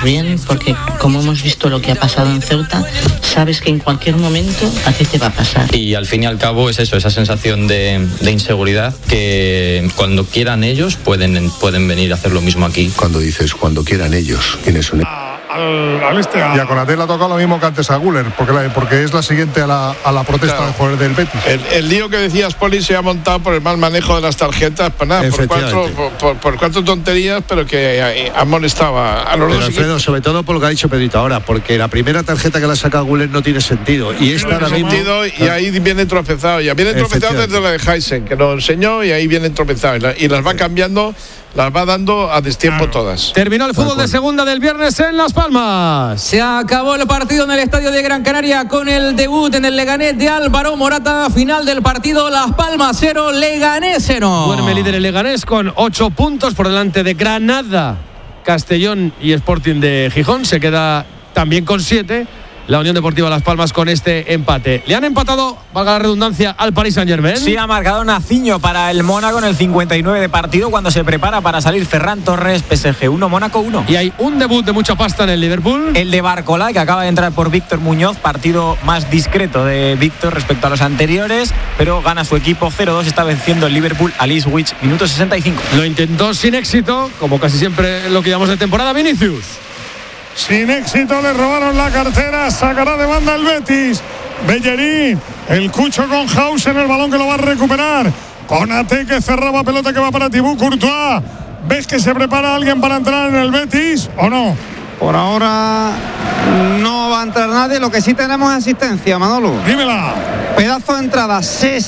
bien, porque como hemos visto lo que ha pasado en Ceuta, sabes que en cualquier momento a ti te va a pasar. Y al fin y al cabo es eso, esa sensación de inseguridad, que cuando quieran ellos pueden venir a hacer lo mismo aquí. Cuando dices cuando quieran ellos, tienes un... Y a Konaté le ha tocado lo mismo que antes a Güler, porque es la siguiente a la protesta, claro, del jugador del Betis. El lío que decías, Poli, se ha montado por el mal manejo de las tarjetas, pues nada, por cuatro tonterías, pero que ha molestado a los dos. Alfredo, sobre todo por lo que ha dicho Pedrito ahora, porque la primera tarjeta que le ha sacado Güler no tiene sentido. Y esta ahora mismo... Y ahí viene tropezado. Ya viene tropezado desde la de Heisen, que lo enseñó, y ahí viene tropezado. Y las va cambiando, las va dando a destiempo todas. Terminó el fútbol de segunda del viernes en Las Palmas. Se acabó el partido en el estadio de Gran Canaria con el debut en el Leganés de Álvaro Morata. Final del partido, Las Palmas 0, Leganés 0. Duerme líder el Leganés con 8 puntos por delante de Granada, Castellón y Sporting de Gijón. Se queda también con 7 la Unión Deportiva Las Palmas con este empate. Le han empatado, valga la redundancia, al Paris Saint-Germain. Sí, ha marcado Naciño para el Mónaco en el 59 de partido, cuando se prepara para salir Ferran Torres. PSG 1, Mónaco 1. Y hay un debut de mucha pasta en el Liverpool. El de Barcola, que acaba de entrar por Víctor Muñoz. Partido más discreto de Víctor respecto a los anteriores, pero gana su equipo 0-2. Está venciendo el Liverpool al Ipswich, minuto 65. Lo intentó sin éxito, como casi siempre lo que llamamos de temporada, Vinicius. Sin éxito, le robaron la cartera, sacará de banda el Betis. Bellerín, el Cucho con House en el balón, que lo va a recuperar. Konaté, que cerraba, pelota que va para Thibaut Courtois. ¿Ves que se prepara alguien para entrar en el Betis o no? Por ahora no va a entrar nadie. Lo que sí tenemos es asistencia, Manolo. Dímela. Pedazo de entrada,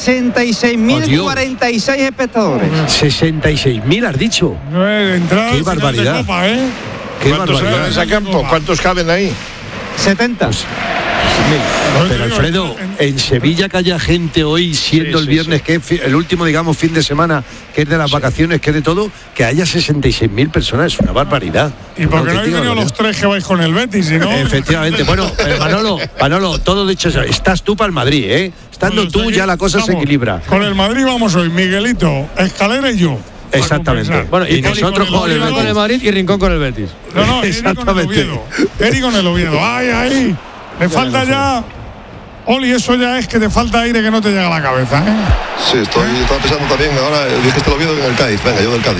66.046 espectadores. 66.000 has dicho. Qué barbaridad. Copa, Qué barbaridad. ¿Cuántos caben ahí? 70. Pero Alfredo, en Sevilla que haya gente hoy, siendo el viernes, que es el último, digamos, fin de semana, que es de las vacaciones, que es de todo, que haya 66.000 personas, es una barbaridad. ¿Y por qué no habéis venido los tres que vais con el Betis? ¿No? Efectivamente. Bueno, Manolo, todo dicho eso, estás tú para el Madrid, ¿eh? Estando pues tú, ya la cosa se equilibra. Con el Madrid vamos hoy, Miguelito, Escalera y yo. Exactamente. Bueno, y nosotros con el Madrid y Rincón con el Betis. No, exactamente. Eri con el Oviedo. ¡Ay! Le falta ya. Oli, eso ya es que te falta aire que no te llega a la cabeza, ¿eh? Sí, estaba pensando también. Ahora dijiste el Oviedo en el Cádiz. Venga, yo del Cádiz.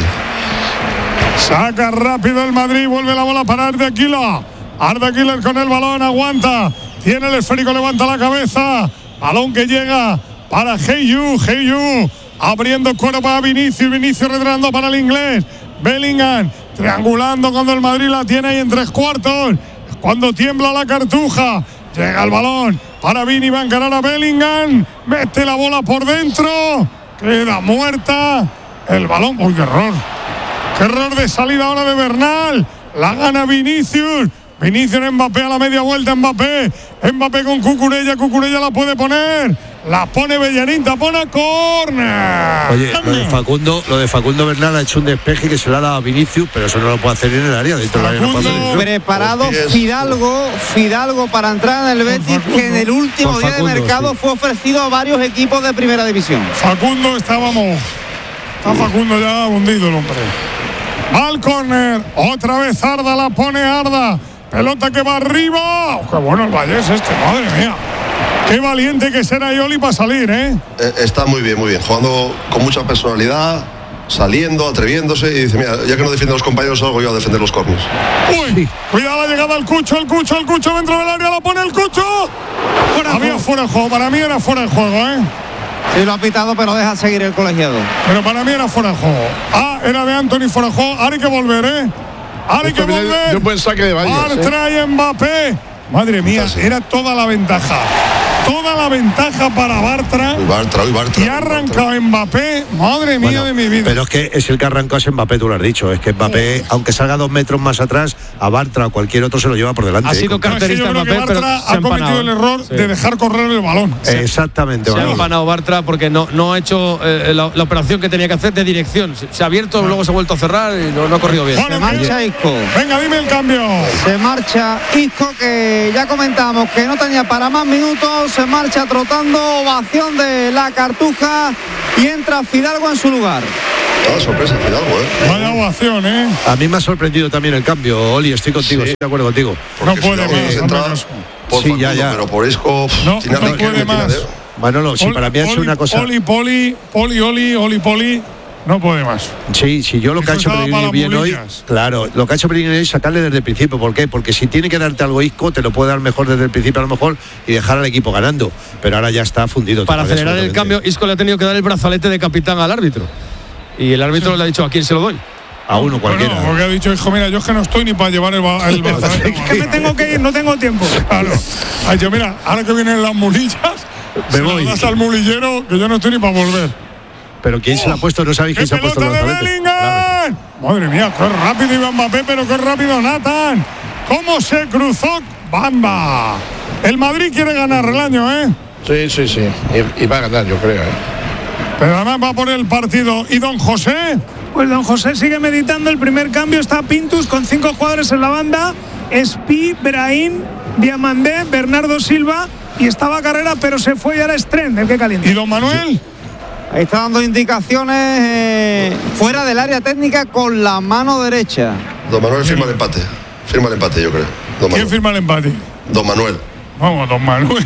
Saca rápido el Madrid. Vuelve la bola para Ardequila. Ardequila con el balón. Aguanta. Tiene el esférico. Levanta la cabeza. Balón que llega para Heyu. Abriendo el cuero para Vinicius retrasando para el inglés. Bellingham triangulando cuando el Madrid la tiene ahí en 3/4. Cuando tiembla la cartuja, llega el balón para Vini, va a encarar a Bellingham, mete la bola por dentro, queda muerta el balón. ¡Uy, qué error! ¡Qué error de salida ahora de Bernal! La gana Vinicius Mbappé a la media vuelta. Mbappé con Cucurella la puede poner. La pone Bellerín, tapona, córner. Oye, lo de Facundo Bernal ha hecho un despeje que se lo ha dado a Vinicius, pero eso no lo puede hacer en el área. Dentro del área no puede hacer eso. Preparado Fidalgo para entrar en el Betis, que en el último día de mercado fue ofrecido a varios equipos de primera división. Facundo está Facundo ya hundido el hombre. Va al córner, otra vez Arda, la pone Arda. Pelota que va arriba. ¡Qué bueno el Vallés madre mía! Qué valiente que será Ioli para salir, ¿eh? Está muy bien, jugando con mucha personalidad, saliendo, atreviéndose, y dice, mira, ya que no defiende a los compañeros, salgo yo a defender los córneres. ¡Uy! Cuidado la llegada al Cucho dentro del área, la pone el Cucho. Fuera de juego, para mí era fuera de juego, ¿eh? Sí, lo ha pitado, pero deja seguir el colegiado. Pero para mí era fuera de juego. Era de Anthony fuera de juego. Ahora hay que volver, ¿eh? Ahora hay que volver. Un buen saque de Valles. Bartra y Mbappé. Madre mía, era toda la ventaja. Toda la ventaja para Bartra. Bartra. Y ha arrancado Mbappé. Madre mía de mi vida. Pero es que es el que arrancó es Mbappé, tú lo has dicho. Es que Mbappé, aunque salga 2 metros más atrás, a Bartra o cualquier otro se lo lleva por delante. Ha sido carterista Mbappé, pero Bartra ha cometido el error de dejar correr el balón. Exactamente. Se ha empanado Bartra porque no ha hecho la operación que tenía que hacer de dirección. Se ha abierto, luego se ha vuelto a cerrar y no ha corrido bien. Se marcha Isco. Venga, dime el cambio. Se marcha Isco, que ya comentamos que no tenía para más minutos. se marcha trotando, ovación de la Cartuja y entra Fidalgo en su lugar. Sorpresa, Fidalgo, Vaya ovación, A mí me ha sorprendido también el cambio, Oli, estoy contigo, estoy de acuerdo contigo. No puede más. Por sí, Facundo, ya. Pero por Isco no puede más. Manolo, sí, para mí ha hecho una cosa. Poli, no puede más. Sí, yo lo que ha hecho Pellegrini bien hoy, claro, lo que ha hecho Pellegrini es sacarle desde el principio. ¿Por qué? Porque si tiene que darte algo Isco, te lo puede dar mejor desde el principio a lo mejor y dejar al equipo ganando. Pero ahora ya está fundido. Para acelerar el cambio, Isco le ha tenido que dar el brazalete de capitán al árbitro. Y el árbitro le ha dicho, ¿a quién se lo doy? A uno cualquiera. Bueno, porque ha dicho, hijo, mira, yo es que no estoy ni para llevar el brazalete. Es que me tengo que ir, no tengo tiempo. Claro. Ha dicho, mira, ahora que vienen las mulillas, me voy. Das al mulillero que yo no estoy ni para volver. Pero ¿quién se la ha puesto? No sabéis quién se ha puesto el brazalete. Claro. Madre mía, qué rápido iba Mbappé, pero qué rápido Nathan. ¿Cómo se cruzó Bamba? El Madrid quiere ganar el año, ¿eh? Sí. Y va a ganar, yo creo, Pero además va por el partido. ¿Y don José? Pues don José sigue meditando. El primer cambio está Pintus con 5 jugadores en la banda. Espi, Brahim, Diamandé, Bernardo Silva. Y estaba Carrera, pero se fue y ahora es Trent el que calienta. ¿Y don Manuel? Ahí está dando indicaciones fuera del área técnica con la mano derecha. Don Manuel firma el empate. Firma el empate, yo creo. ¿Quién firma el empate? Don Manuel. Vamos, don Manuel.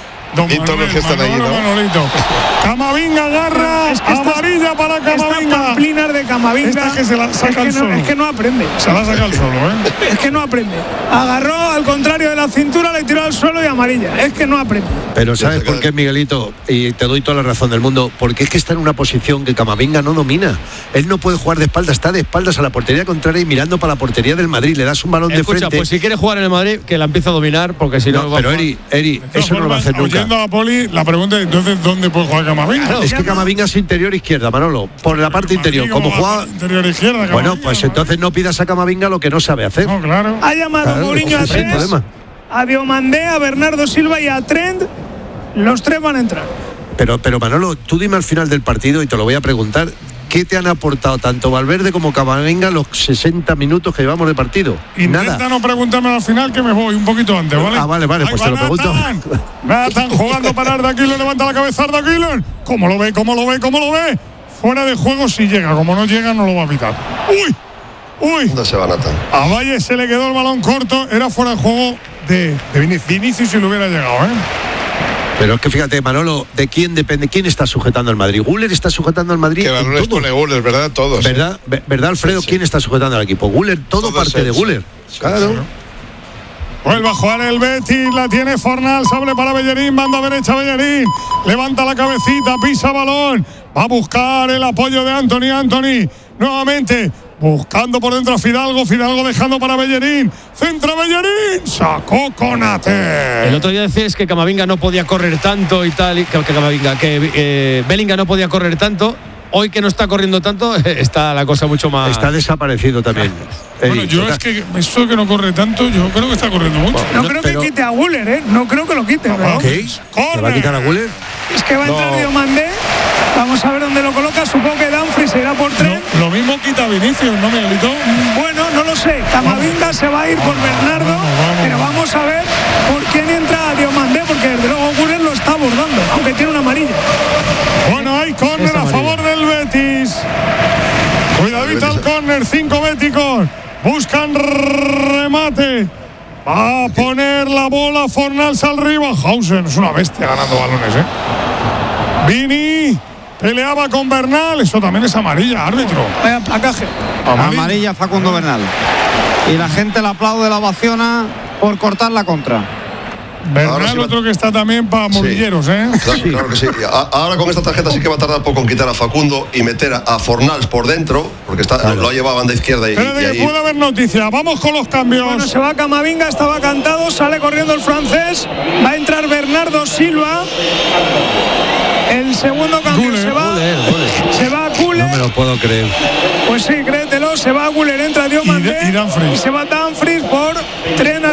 Y todos los que están allí, ¿no? Manolito. Camavinga agarra, amarilla para Camavinga. Esta pamplinas de Camavinga. Esta es que se la saca el solo. Es que no aprende. Se la saca el solo, Es que no aprende. Agarró al contrario de la cintura, le tiró al suelo y amarilla. Es que no aprende. Pero ¿sabes por qué, Miguelito? Y te doy toda la razón del mundo. Porque es que está en una posición que Camavinga no domina. Él no puede jugar de espaldas, está de espaldas a la portería contraria y mirando para la portería del Madrid. Le das un balón de frente. Pues si quiere jugar en el Madrid, que la empiece a dominar, porque si no. Pero Eri, eso no lo va a hacer nunca. Oyendo a Poli, la pregunta es entonces ¿dónde puede jugar Camavinga? Claro, es que Camavinga es interior izquierda, Manolo, por la parte interior. Como juega interior izquierda, Camavinga, bueno, pues entonces no pidas a Camavinga lo que no sabe hacer. No, claro. Ha llamado Mourinho a tres, a Diomandé, a Bernardo Silva y a Trent. Los tres van a entrar. Pero Manolo, tú dime al final del partido y te lo voy a preguntar. ¿Qué te han aportado tanto Valverde como Camavinga los 60 minutos que llevamos de partido? Intenta no preguntarme al final, que me voy un poquito antes, ¿vale? Vale, pues te lo pregunto. Nathan jugando para Arda Güler, levanta la cabeza Arda Güler. ¿Cómo lo ve? Fuera de juego si llega, como no llega no lo va a pitar. ¡Uy! ¿Dónde se va Nathan? A Valle se le quedó el balón corto, era fuera de juego de Vinicius si le hubiera llegado, Pero es que fíjate, Manolo, ¿de quién depende? ¿Quién está sujetando al Madrid? ¿Güler está sujetando al Madrid? Que balones pone Güler, ¿verdad? Todos. ¿Verdad, Alfredo? Sí. ¿Quién está sujetando al equipo? Güler, todo parte de Güler. Claro. Vuelve a jugar el Betis, la tiene Fornal, sable para Bellerín, banda derecha Bellerín, levanta la cabecita, pisa balón, va a buscar el apoyo de Anthony, nuevamente buscando por dentro a Fidalgo dejando para Bellerín, centra Bellerín, sacó Konate. El otro día decías que Camavinga no podía correr tanto y tal, que Bellingham no podía correr tanto. Hoy que no está corriendo tanto, está la cosa mucho más. Está desaparecido también. Bueno, yo es que eso que no corre tanto, yo creo que está corriendo mucho. No creo que quite a Güler, No creo que lo quite. ¿Qué? ¿Se va a quitar a Güler? Es que va a entrar Diomandé. Vamos a ver dónde lo coloca. Supongo que Dumfries se irá por Trent. Lo mismo quita Vinicius, ¿no, Miguelito? Bueno, no lo sé. Camavinga se va a ir por Bernardo. Pero vamos a ver por quién entra Diomandé, porque desde luego Güler lo está abordando, aunque tiene una amarilla. Bueno, hay córner a favor del Betis. Cuidadito al córner, 5 béticos. Buscan remate. Va a poner la bola Fornals al Ribahausen. Es una bestia ganando balones, Vini peleaba con Bernal. Eso también es amarilla, árbitro. Vaya placaje. Amarilla Facundo Bernal. Y la gente le aplaude, la ovaciona por cortar la contra. Bernal, otro que está también para morilleros, Claro que sí. Ahora con esta tarjeta sí que va a tardar poco en quitar a Facundo y meter a Fornals por dentro, porque lo ha llevado a banda izquierda. Pero ahí puede haber noticias. Vamos con los cambios. Bueno, se va Camavinga, estaba cantado, sale corriendo el francés. Va a entrar Bernardo Silva. El segundo cambio se va. Se va Güler. No me lo puedo creer. Pues sí, créetelo. Se va Güler, entra Diomandé. Y se va Dumfries por Trent al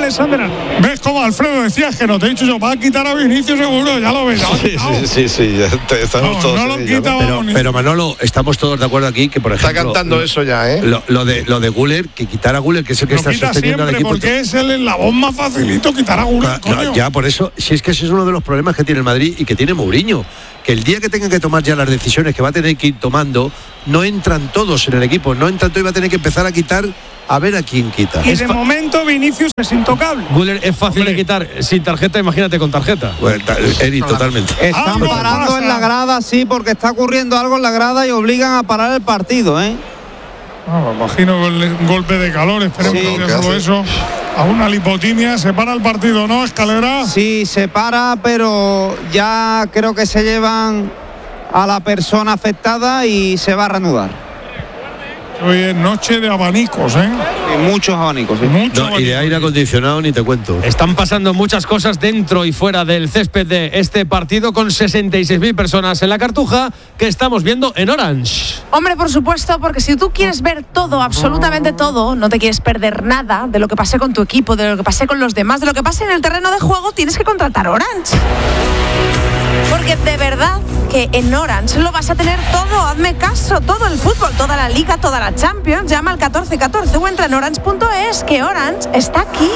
Alexander Arnold. ¿Ves cómo Alfredo decías que no te he dicho yo? Va a quitar a Vinicius seguro, ya lo ves. Sí, ya estamos todos. No lo quita, pero Manolo, estamos todos de acuerdo aquí que, por ejemplo. Está cantando eso ya, ¿eh? Lo de Güler, que quitar a Güler, que es el que está sosteniendo al equipo. Porque es el eslabón más facilito quitar a Güler. No, ya, por eso, si es que ese es uno de los problemas que tiene el Madrid y que tiene Mourinho. Que el día que tengan que tomar ya las decisiones que va a tener que ir tomando, no entran todos en el equipo, no entran todos y va a tener que empezar a quitar, a ver a quién quita. Y de momento Vinicius es intocable. Güler es fácil de quitar sin tarjeta, imagínate con tarjeta. Bueno, Eri, totalmente. Están parando en la grada, sí, porque está ocurriendo algo en la grada y obligan a parar el partido, ¿eh? Imagino un golpe de calor, esperemos que sea solo eso. A una lipotimia, se para el partido, ¿no, Escalera? Sí, se para, pero ya creo que se llevan a la persona afectada y se va a reanudar. Hoy es noche de abanicos, ¿eh? Y muchos abanicos, sí. Y de aire acondicionado ni te cuento. Están pasando muchas cosas dentro y fuera del césped de este partido con 66.000 personas en la Cartuja que estamos viendo en Orange. Hombre, por supuesto, porque si tú quieres ver todo, absolutamente todo, no te quieres perder nada de lo que pase con tu equipo, de lo que pase con los demás, de lo que pase en el terreno de juego, tienes que contratar Orange. Porque de verdad que en Orange lo vas a tener todo, hazme caso, todo el fútbol, toda la Liga, toda la Champions, llama al 1414 o entra en orange.es, que Orange está aquí.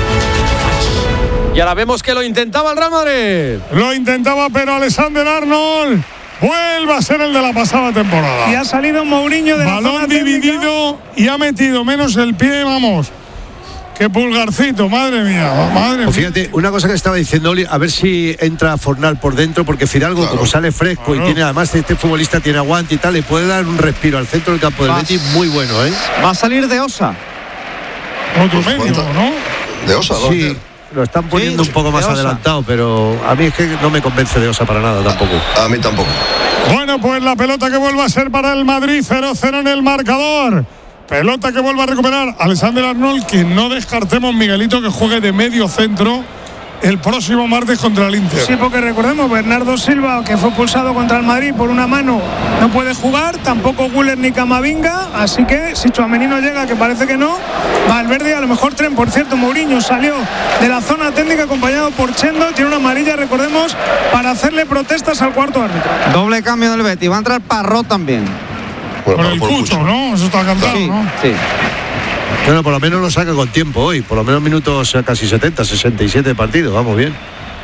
Y ahora vemos que lo intentaba el Real Madrid. Lo intentaba, pero Alexander Arnold vuelve a ser el de la pasada temporada. Y ha salido Mourinho de balón la zona dividido y ha metido menos el pie, vamos. ¡Qué pulgarcito! ¡Madre mía! ¡Madre mía! Fíjate, una cosa que estaba diciendo Oli, a ver si entra Fornal por dentro, porque Fidalgo, como sale fresco y tiene, además este futbolista tiene aguante y tal, le puede dar un respiro al centro del campo del Betis muy bueno, ¿eh? Va a salir de Osa. Otro medio, ¿no? De Osa, ¿no? Sí, lo están poniendo un poco más adelantado, pero a mí es que no me convence de Osa para nada tampoco. A mí tampoco. Bueno, pues la pelota que vuelve a ser para el Madrid, 0-0 en el marcador. Pelota que vuelve a recuperar Alexander Arnold, que no descartemos, Miguelito, que juegue de medio centro el próximo martes contra el Inter. Sí, porque recordemos, Bernardo Silva, que fue expulsado contra el Madrid por una mano, no puede jugar, tampoco Güler ni Camavinga, así que si Tchouaméni no llega, que parece que no, Valverde a lo mejor tren. Por cierto, Mourinho salió de la zona técnica acompañado por Chendo, tiene una amarilla, recordemos, para hacerle protestas al cuarto árbitro. Doble cambio del Betis, va a entrar Parrot también. Por el Cucho, ¿no? Eso está cantado, sí, ¿no? Sí. Bueno, por lo menos lo saca con tiempo hoy, por lo menos minutos casi 70, 67 de partido, vamos bien.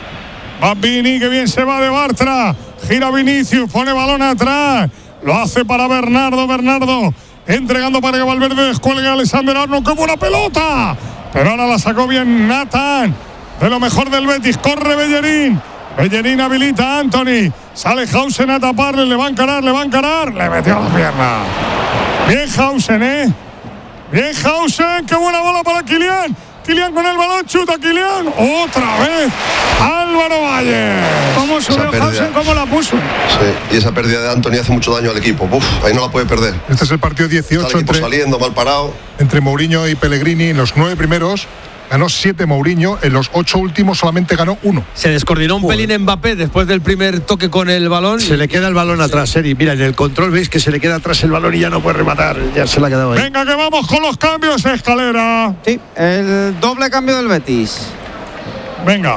Va Vini, que bien se va de Bartra, gira Vinicius, pone balón atrás, lo hace para Bernardo, entregando para que Valverde descuelgue a Alexander Arnold, ¡qué buena pelota! Pero ahora la sacó bien Nathan, de lo mejor del Betis, corre Bellerín habilita a Anthony, sale Hausen a taparle, le va a encarar, le metió la pierna. Bien Hausen, bien Hausen, qué buena bola para Kylian con el balón, chuta Kylian, otra vez Álvaro Valle. ¿Cómo subió Hausen? ¿Cómo la puso? Sí, y esa pérdida de Anthony hace mucho daño al equipo. Ahí no la puede perder. Este es el partido 18 saliendo mal parado entre Mourinho y Pellegrini. En los 9 primeros ganó 7 Mourinho, en los 8 últimos solamente ganó 1. Se descoordinó un pelín Mbappé después del primer toque con el balón. Se le queda el balón atrás, Eri. Mira, en el control veis que se le queda atrás el balón y ya no puede rematar. Ya se le ha quedado ahí. Venga, que vamos con los cambios, Escalera. Sí, el doble cambio del Betis. Venga.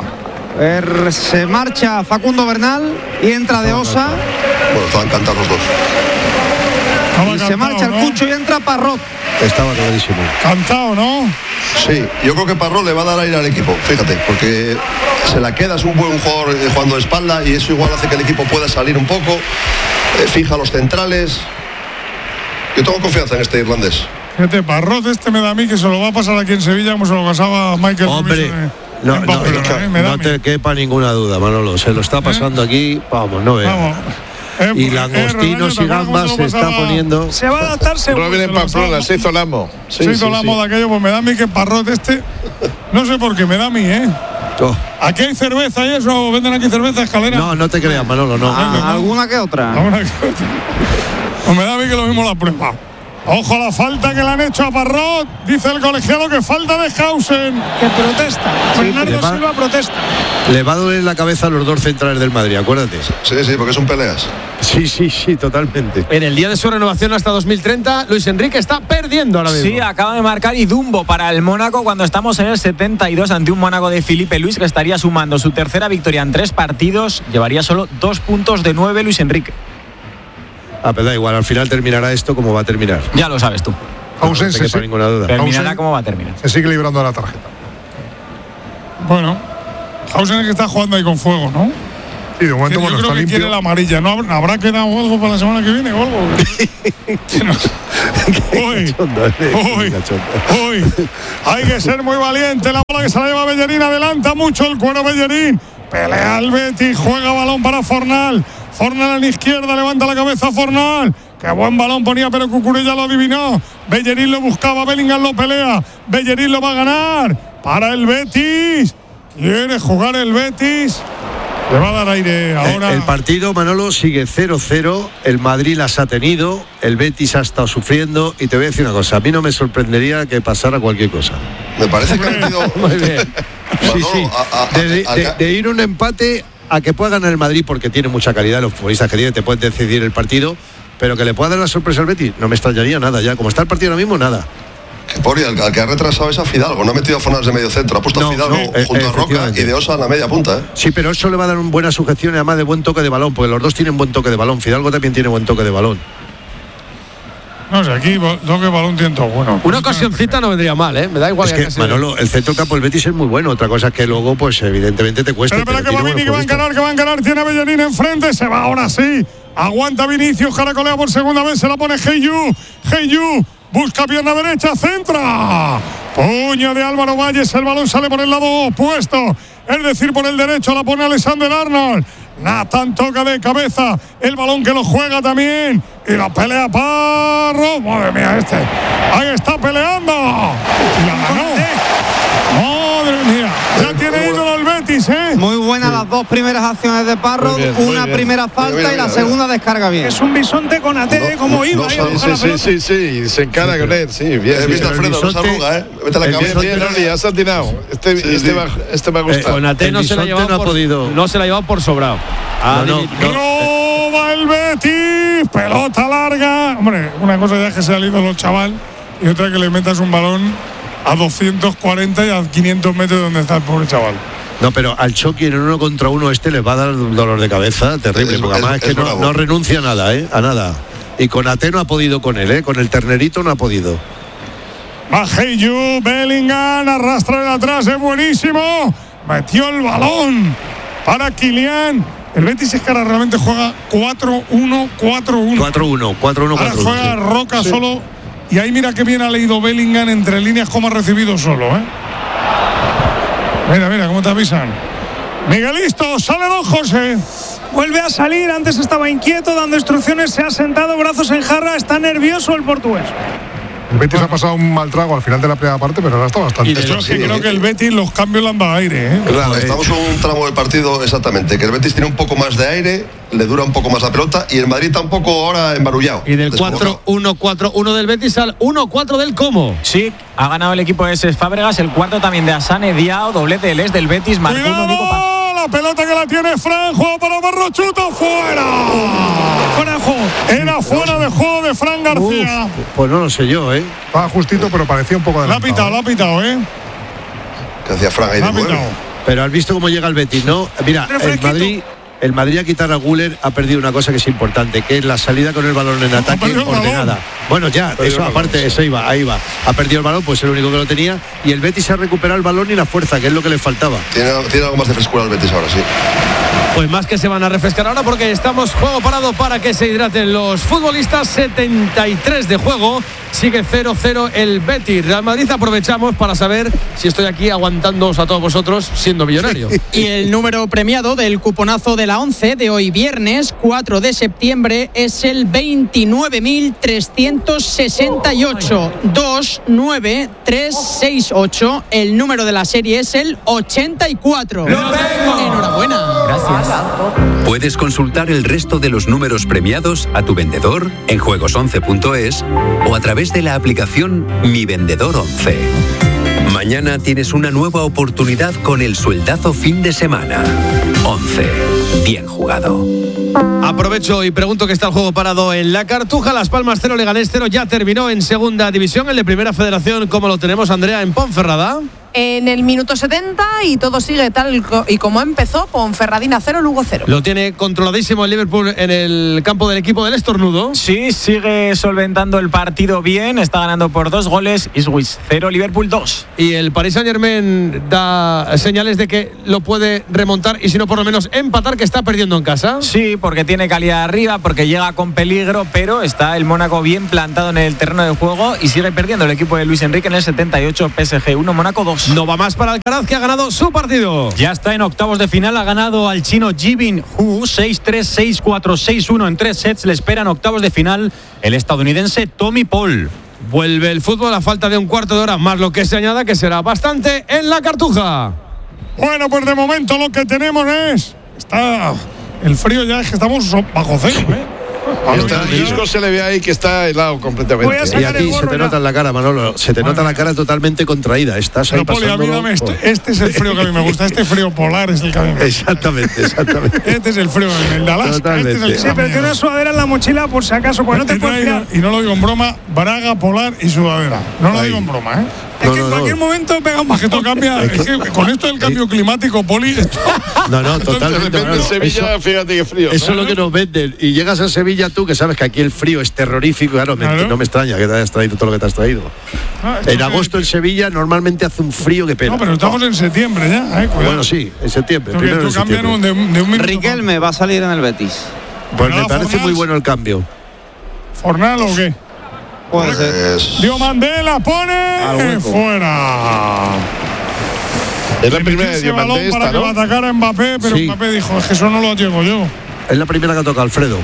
Se marcha Facundo Bernal y entra de Osa. Bueno, estaban cantados los dos. Y se marcha el Cucho y entra Parrot. Estaba clarísimo. Cantado, ¿no? Sí, yo creo que Parrot le va a dar aire al equipo, fíjate, porque se la queda, es un buen jugador jugando de espalda y eso igual hace que el equipo pueda salir un poco, fija los centrales. Yo tengo confianza en este irlandés. Fíjate, Parrot me da a mí que se lo va a pasar aquí en Sevilla como se lo pasaba a Michael. Hombre, no te quepa ninguna duda, Manolo, se lo está pasando aquí, vamos, no veas. Vamos. Y langostinos y gambas se está poniendo. Se va a adaptar seguro. No viene en Pamplona, se hizo el amo. Se hizo el amo de aquello, pues me da a mí que Parrot no sé por qué, me da a mí, Oh. ¿Aquí hay cerveza y eso? ¿Venden aquí cerveza, Escalera? No, no te creas, Manolo, no. Alguna que otra. Pues me da a mí que lo mismo la prueba. Ojo a la falta que le han hecho a Parrot. Dice el colegiado que falta de Hausen. Que protesta. Bernardo Silva protesta. Le va a doler la cabeza a los dos centrales del Madrid, acuérdate. Sí, porque son peleas. Sí, totalmente. En el día de su renovación hasta 2030, Luis Enrique está perdiendo ahora mismo. Sí, acaba de marcar y Dumbo para el Mónaco cuando estamos en el 72 ante un Mónaco de Filipe Luis que estaría sumando su tercera victoria en 3 partidos. Llevaría solo 2 puntos de 9 Luis Enrique. Pero da igual, al final terminará esto como va a terminar. Ya lo sabes tú. Hausen no te ninguna duda. Terminará como va a terminar. Se sigue librando de la tarjeta. Bueno, Hausen es que está jugando ahí con fuego, ¿no? Sí, de momento yo creo que quiere la amarilla. ¿No habrá quedado algo para la semana que viene o algo? Hoy hay que ser muy valiente. La bola que se la lleva Bellerín, adelanta mucho el cuero Bellerín. Pelea el Betis, juega balón para Fornal. Fornal a la izquierda, levanta la cabeza Fornal. Qué buen balón ponía, pero Cucurella lo adivinó. Bellerín lo buscaba, Bellingham lo pelea. Bellerín lo va a ganar para el Betis. Quiere jugar el Betis. Le va a dar aire ahora. El partido, Manolo, sigue 0-0. El Madrid las ha tenido. El Betis ha estado sufriendo. Y te voy a decir una cosa. A mí no me sorprendería que pasara cualquier cosa. Me parece que ha tenido... Muy bien. Sí. De ir un empate a que pueda ganar el Madrid porque tiene mucha calidad. Los futbolistas que tiene te pueden decidir el partido. Pero que le pueda dar la sorpresa al Betis, no me extrañaría nada ya. Como está el partido ahora mismo, nada. Que Pori, al que ha retrasado es a Fidalgo. No ha metido a Fornals de medio centro. Ha puesto a Fidalgo junto a Roca y de Osa a la media punta. Sí, pero eso le va a dar una buena sujeción y además de buen toque de balón, porque los dos tienen buen toque de balón. Fidalgo también tiene buen toque de balón. No sé, aquí toque de balón tiene todo bueno. Una ocasioncita no vendría mal, ¿eh? Me da igual. Es que, Manolo, el centro campo del Betis es muy bueno. Otra cosa es que luego, pues evidentemente te cuesta. Pero que va Vini, que va a encarar. Tiene a Bellerín enfrente. Se va ahora sí. Aguanta Vinicius, caracolea por segunda vez. Se la pone Heiyu. Busca pierna derecha, centra. Puño de Álvaro Valles, el balón sale por el lado opuesto. Es decir, por el derecho la pone Alexander Arnold. Nathan toca de cabeza. El balón que lo juega también. Y la pelea Parro. Madre mía, ahí está peleando. Y la ganó. Madre mía. Ya tiene ídolo el Betis, ¿eh? Muy buenas las dos primeras acciones de Parro. Una primera falta y la segunda descarga bien. Es un bisonte con AT, como iba. Sí, se encara con él. Sí, bien. He visto a Alfredo, no se arruga, ¿eh? Vete a la cabeza. Bien, Oli, has atinado. Este me ha gustado. Con AT no se la ha llevado por sobrado. No va el Betis. Pelota larga. Hombre, una cosa ya es que sea el ídolo chaval y otra que le metas un balón a 240 y a 500 metros donde está el pobre chaval. No, pero al Chucky en 1 contra 1 les va a dar un dolor de cabeza terrible, porque además es que no renuncia a nada, a nada. Y con AT no ha podido con él, con el ternerito no ha podido. Va Heiyu, Bellingham, arrastra de atrás, es buenísimo. Metió el balón para Kylian. El Betis es que ahora realmente juega 4-1-4-1. 4-1. Ahora juega Roca solo. Y ahí mira que bien ha leído Bellingham entre líneas como ha recibido solo, ¿eh? Mira cómo te avisan. Miguelito, sale don José. Vuelve a salir, antes estaba inquieto, dando instrucciones, se ha sentado, brazos en jarra, está nervioso el portugués. El Betis ha pasado un mal trago al final de la primera parte, pero ahora está bastante. Y yo creo que el Betis los cambios le han dado aire, ¿eh? Claro, estamos en un tramo del partido exactamente, que el Betis tiene un poco más de aire, le dura un poco más la pelota y el Madrid está un poco ahora embarullado. Y del 4-1-4-1 del Betis al 1-4 del Como. Sí, ha ganado el equipo de Cesc Fábregas, el cuarto también de Asane Diao, doblete del del Betis, marcó la pelota que la tiene Fran, juego para Barrochuto, fuera de juego. Era fuera de juego de Fran García. Pues no lo sé yo, Va justito, pero parecía un poco de la ha pitado, ¿Qué hacía Fran ahí de nuevo? Pero has visto cómo llega el Betis, ¿no? Mira, el Madrid a quitar a Güler ha perdido una cosa que es importante, que es la salida con el balón en ataque ordenada. Bueno, ya, eso aparte, ahí va. Ha perdido el balón, pues es el único que lo tenía. Y el Betis ha recuperado el balón y la fuerza, que es lo que le faltaba. Tiene algo más de frescura el Betis ahora, sí. Pues más que se van a refrescar ahora porque estamos juego parado para que se hidraten los futbolistas. 73 de juego, sigue 0-0 el Betis. Real Madrid, aprovechamos para saber si estoy aquí aguantándoos a todos vosotros siendo millonario. Y el número premiado del cuponazo de la 11 de hoy viernes 4 de septiembre es el 29.368 29368. El número de la serie es el 84. ¡Lo tengo! Enhorabuena. Gracias. Puedes consultar el resto de los números premiados a tu vendedor en juegos11.es o a través de la aplicación Mi Vendedor 11. Mañana tienes una nueva oportunidad con el sueldazo fin de semana. 11. Bien jugado. Aprovecho y pregunto que está el juego parado en la Cartuja. Las Palmas 0, Leganés 0. Ya terminó en segunda división. El de Primera Federación, ¿cómo lo tenemos, Andrea, en Ponferrada? En el minuto 70 y todo sigue tal y como empezó. Ponferradina 0, Lugo 0. Lo tiene controladísimo el Liverpool en el campo del equipo del Estornudo. Sí, sigue solventando el partido bien. Está ganando por 2 goles. Ipswich 0, Liverpool 2. Y el Paris Saint-Germain da señales de que lo puede remontar y si no por lo menos empatar, que está perdiendo en casa. Sí, porque tiene calidad arriba, porque llega con peligro, pero está el Mónaco bien plantado en el terreno de juego y sigue perdiendo el equipo de Luis Enrique en el 78. PSG 1, Mónaco 2. No va más para Alcaraz, que ha ganado su partido. Ya está en octavos de final, ha ganado al chino Jibin Hu 6-3, 6-4, 6-1 en 3 sets. Le esperan octavos de final el estadounidense Tommy Paul. Vuelve el fútbol a falta de un cuarto de hora, más lo que se añada, que será bastante en la Cartuja. Bueno, pues de momento lo que tenemos es... Está el frío ya, es que estamos bajo cero, El disco se le ve ahí que está helado completamente. Y a ti se te nota en la cara, Manolo. Se te nota la cara totalmente contraída. Estás ahí pasándolo. Este es el frío que a mí me gusta. Este frío polar es el que a mí me gusta. Exactamente. Este es el frío, el de Alaska. Este es el sí, pero tiene una sudadera en la mochila por si acaso. Pues no te puedes fiar. Y no lo digo en broma, braga polar y sudadera. No lo digo en broma, ¿eh? Es que en cualquier momento pega un bajeto, cambia. Es que con esto del cambio climático, Poli. No, totalmente. En Sevilla, fíjate qué frío. Eso es lo que nos venden. Y llegas a Sevilla tú, que sabes que aquí el frío es terrorífico. Claro, no me extraña que te hayas traído todo lo que te has traído. En agosto en Sevilla normalmente hace un frío que pena. No, pero estamos en septiembre ya. Bueno, sí, en septiembre. Primero en septiembre. De un Riquelme va a salir en el Betis. Pues me parece muy bueno el cambio. ¿Fornal o qué? Puede ser. Dio Mandela, pone fuera. Es la primera de Dio Mandela para que lo atacara Mbappé, pero sí. Mbappé dijo, es que eso no lo llego yo. Es la primera que toca Alfredo.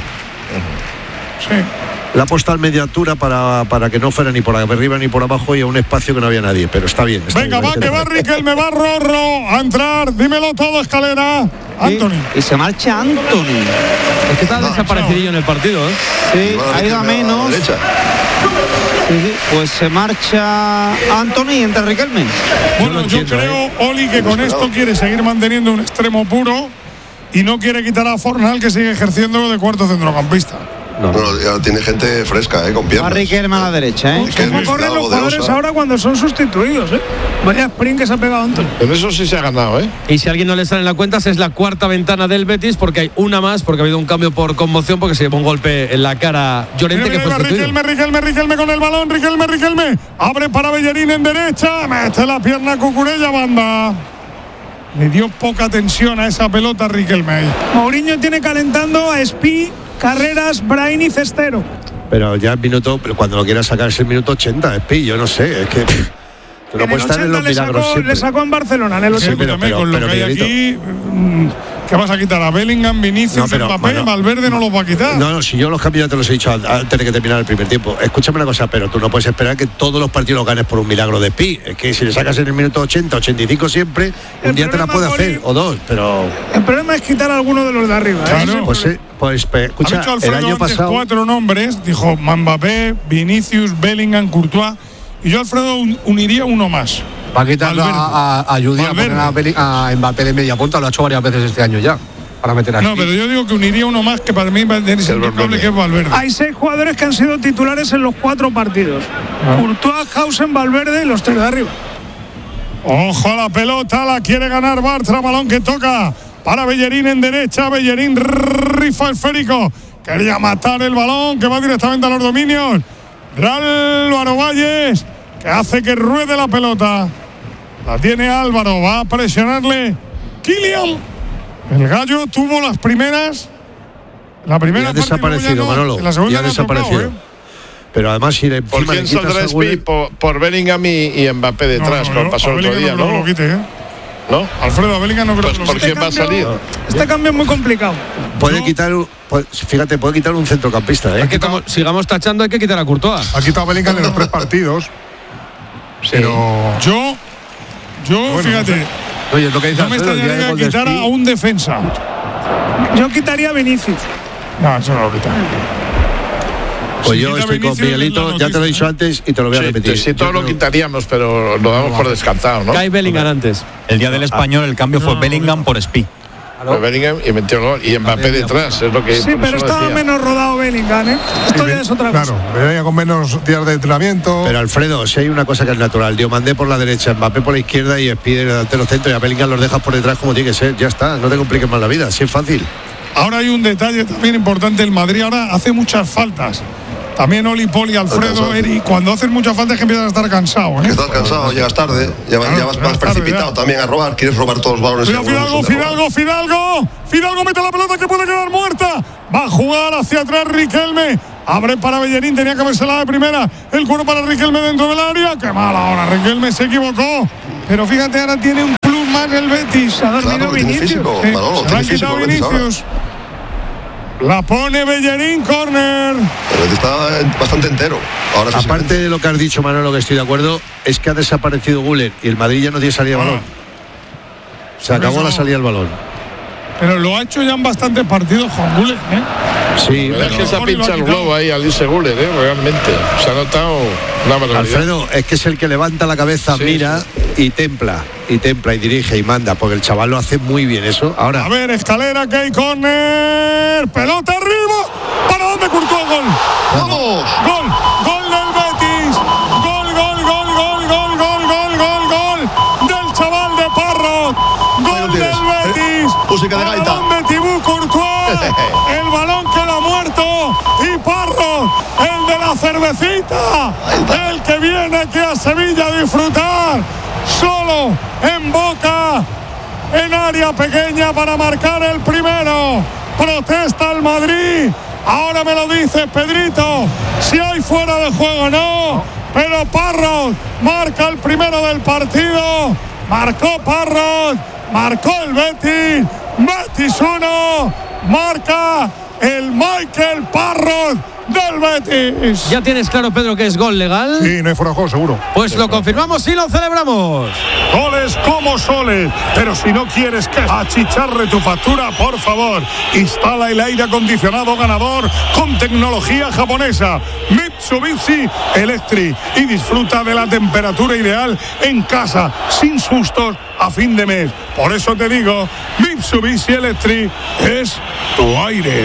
Sí. La ha puesto al media altura para que no fuera ni por arriba ni por abajo y a un espacio que no había nadie, pero está bien. Venga, bien, va, que va Riquelme, va Rorro a entrar, dímelo todo, Escalera. Anthony. Y se marcha Anthony. Es que está desaparecidillo en el partido, ¿eh? Sí, ha ido a menos. Sí, pues se marcha Anthony y entra Riquelme. Bueno, yo creo, Oli, que con esto quiere seguir manteniendo un extremo puro y no quiere quitar a Fornal, que sigue ejerciendo de cuarto centrocampista. No, ya tiene gente fresca, con piernas. Va Riquelme a la derecha, ¿Cómo corren los jugadores ahora cuando son sustituidos, Vaya sprint que se ha pegado Anthony. Pero eso sí se ha ganado, Y si a alguien no le sale en la cuenta, es la cuarta ventana del Betis, porque hay una más, porque ha habido un cambio por conmoción, porque se llevó un golpe en la cara Llorente, que fue Riquelme con el balón, Riquelme. Abre para Bellerín en derecha, mete la pierna Cucurella, banda. Le dio poca tensión a esa pelota Riquelme. Mourinho tiene calentando a Spi, Carreras, Brain y Cestero. Pero ya el minuto, cuando lo quieras sacar es el minuto 80, Spi, yo no sé, es que tú no puedes estar en los milagros siempre. Le sacó en Barcelona, en el 80. Pero con lo que hay aquí, ¿qué vas a quitar? ¿A Bellingham, Vinicius, Mbappé? Valverde no los va a quitar. No, si yo los cambios ya te los he dicho antes de que terminara el primer tiempo. Escúchame una cosa, pero tú no puedes esperar que todos los partidos los ganes por un milagro de Spi. Es que si le sacas en el minuto 80, 85 siempre, un día te la puede hacer, o dos, pero... El problema es quitar a alguno de los de arriba. Claro. Pues escucha, ha dicho Alfredo el año pasado 4 nombres, dijo Mbappé, Vinicius, Bellingham, Courtois, y yo, Alfredo, uniría uno más. Va a quitarlo a Judy, a Mbappé de media punta, lo ha hecho varias veces este año ya, para meter aquí. No, pero yo digo que uniría uno más, que para mí es indudable, que es Valverde. Hay 6 jugadores que han sido titulares en los 4 partidos. Courtois, Hausen, Valverde y los 3 de arriba. Ojo a la pelota, la quiere ganar Bartra, balón que toca para Bellerín en derecha, Bellerín rifa esférico, quería matar el balón, que va directamente a los dominios de Álvaro Valles, que hace que ruede la pelota. La tiene Álvaro, va a presionarle Kylian. El gallo tuvo las primeras. La primera ya ha desaparecido, Manolo. La segunda ya ha desaparecido. Pero además, si le ¿por quién saldrá Spi? Por Bellingham y Mbappé detrás, como pasó el otro día, ¿no? Lo quite, ¿no? Alfredo, a Bellingham no creo que ¿por quién va a salir? Este cambio es muy complicado. Puede quitar un centrocampista, Es que como sigamos tachando, hay que quitar a Courtois. Ha quitado a Bellingham en los 3 partidos. Pero yo bueno, fíjate, oye, lo que dice no me extrañaría quitar a un defensa. Yo quitaría a Vinicius. No, eso no lo quita. Pues yo estoy con Miguelito, ya te lo he dicho antes y te lo voy a repetir. Sí, todo lo quitaríamos, pero lo damos por descartado, ¿no? Cae Bellingham antes. El día del Español el cambio fue Bellingham por Spi. Bellingham y metió gol. Y Mbappé detrás, es lo que. Sí, pero estaba menos rodado Bellingham, ¿eh? Esto ya es otra cosa. Claro, venía con menos días de entrenamiento. Pero Alfredo, si hay una cosa que es natural, Diomandé por la derecha, Mbappé por la izquierda y Spide delante de los centros y a Bellingham los dejas por detrás como tiene que ser. Ya está, no te compliques más la vida, así es fácil. Ahora hay un detalle también importante, el Madrid ahora hace muchas faltas. También Oli, Poli, Alfredo, Eri, cuando haces muchas faltas que empiezas a estar cansado. Estás cansado, llegas tarde, ya vas precipitado también a robar, quieres robar todos los balones. Fidalgo mete la pelota que puede quedar muerta. Va a jugar hacia atrás Riquelme. Abre para Bellerín, tenía que haberse la de primera. El cuero para Riquelme dentro del área. Qué mal ahora, Riquelme se equivocó. Pero fíjate, ahora tiene un plus más el Betis. Ha dormido Vinicius. Se ha quitado Vinicius. La pone Bellerín, córner. Pero está bastante entero. Ahora aparte de lo que has dicho, Manolo, que estoy de acuerdo, es que ha desaparecido Güler y el Madrid ya no tiene salida de balón. Se acabó la salida del balón. Pero lo ha hecho ya en bastantes partidos con Güler, ¿eh? Sí, pero es que se ha pinchado el globo ahí al irse Güler, realmente. Se ha notado una barbaridad. Alfredo, es que es el que levanta la cabeza, mira y templa y dirige y manda, porque el chaval lo hace muy bien eso. Ahora. A ver, escalera, que hay córner. Pelota arriba. ¿Para dónde Courtois? Gol. ¡Vamos! Gol del Betis. Gol del chaval de Parro. Gol del Betis. Música de gaita. De Thibaut Courtois. El balón queda muerto. Y Parro, el de la cervecita. El que viene aquí a Sevilla a disfrutar. Solo en Boca. En área pequeña para marcar el primero. Protesta el Madrid. Ahora me lo dice Pedrito. Si hay fuera de juego, no. Pero Parro marca el primero del partido. Marcó Parro. Marcó el Betis. Betis 1. Marca el Michael Parro del Betis. ¿Ya tienes claro, Pedro, que es gol legal? Sí, no hay fuera de juego, seguro. Pues lo confirmamos y lo celebramos. Goles como soles. Pero si no quieres que achicharre tu factura, por favor, instala el aire acondicionado ganador con tecnología japonesa Mitsubishi Electric y disfruta de la temperatura ideal en casa, sin sustos a fin de mes. Por eso te digo, Mitsubishi Electric es tu aire.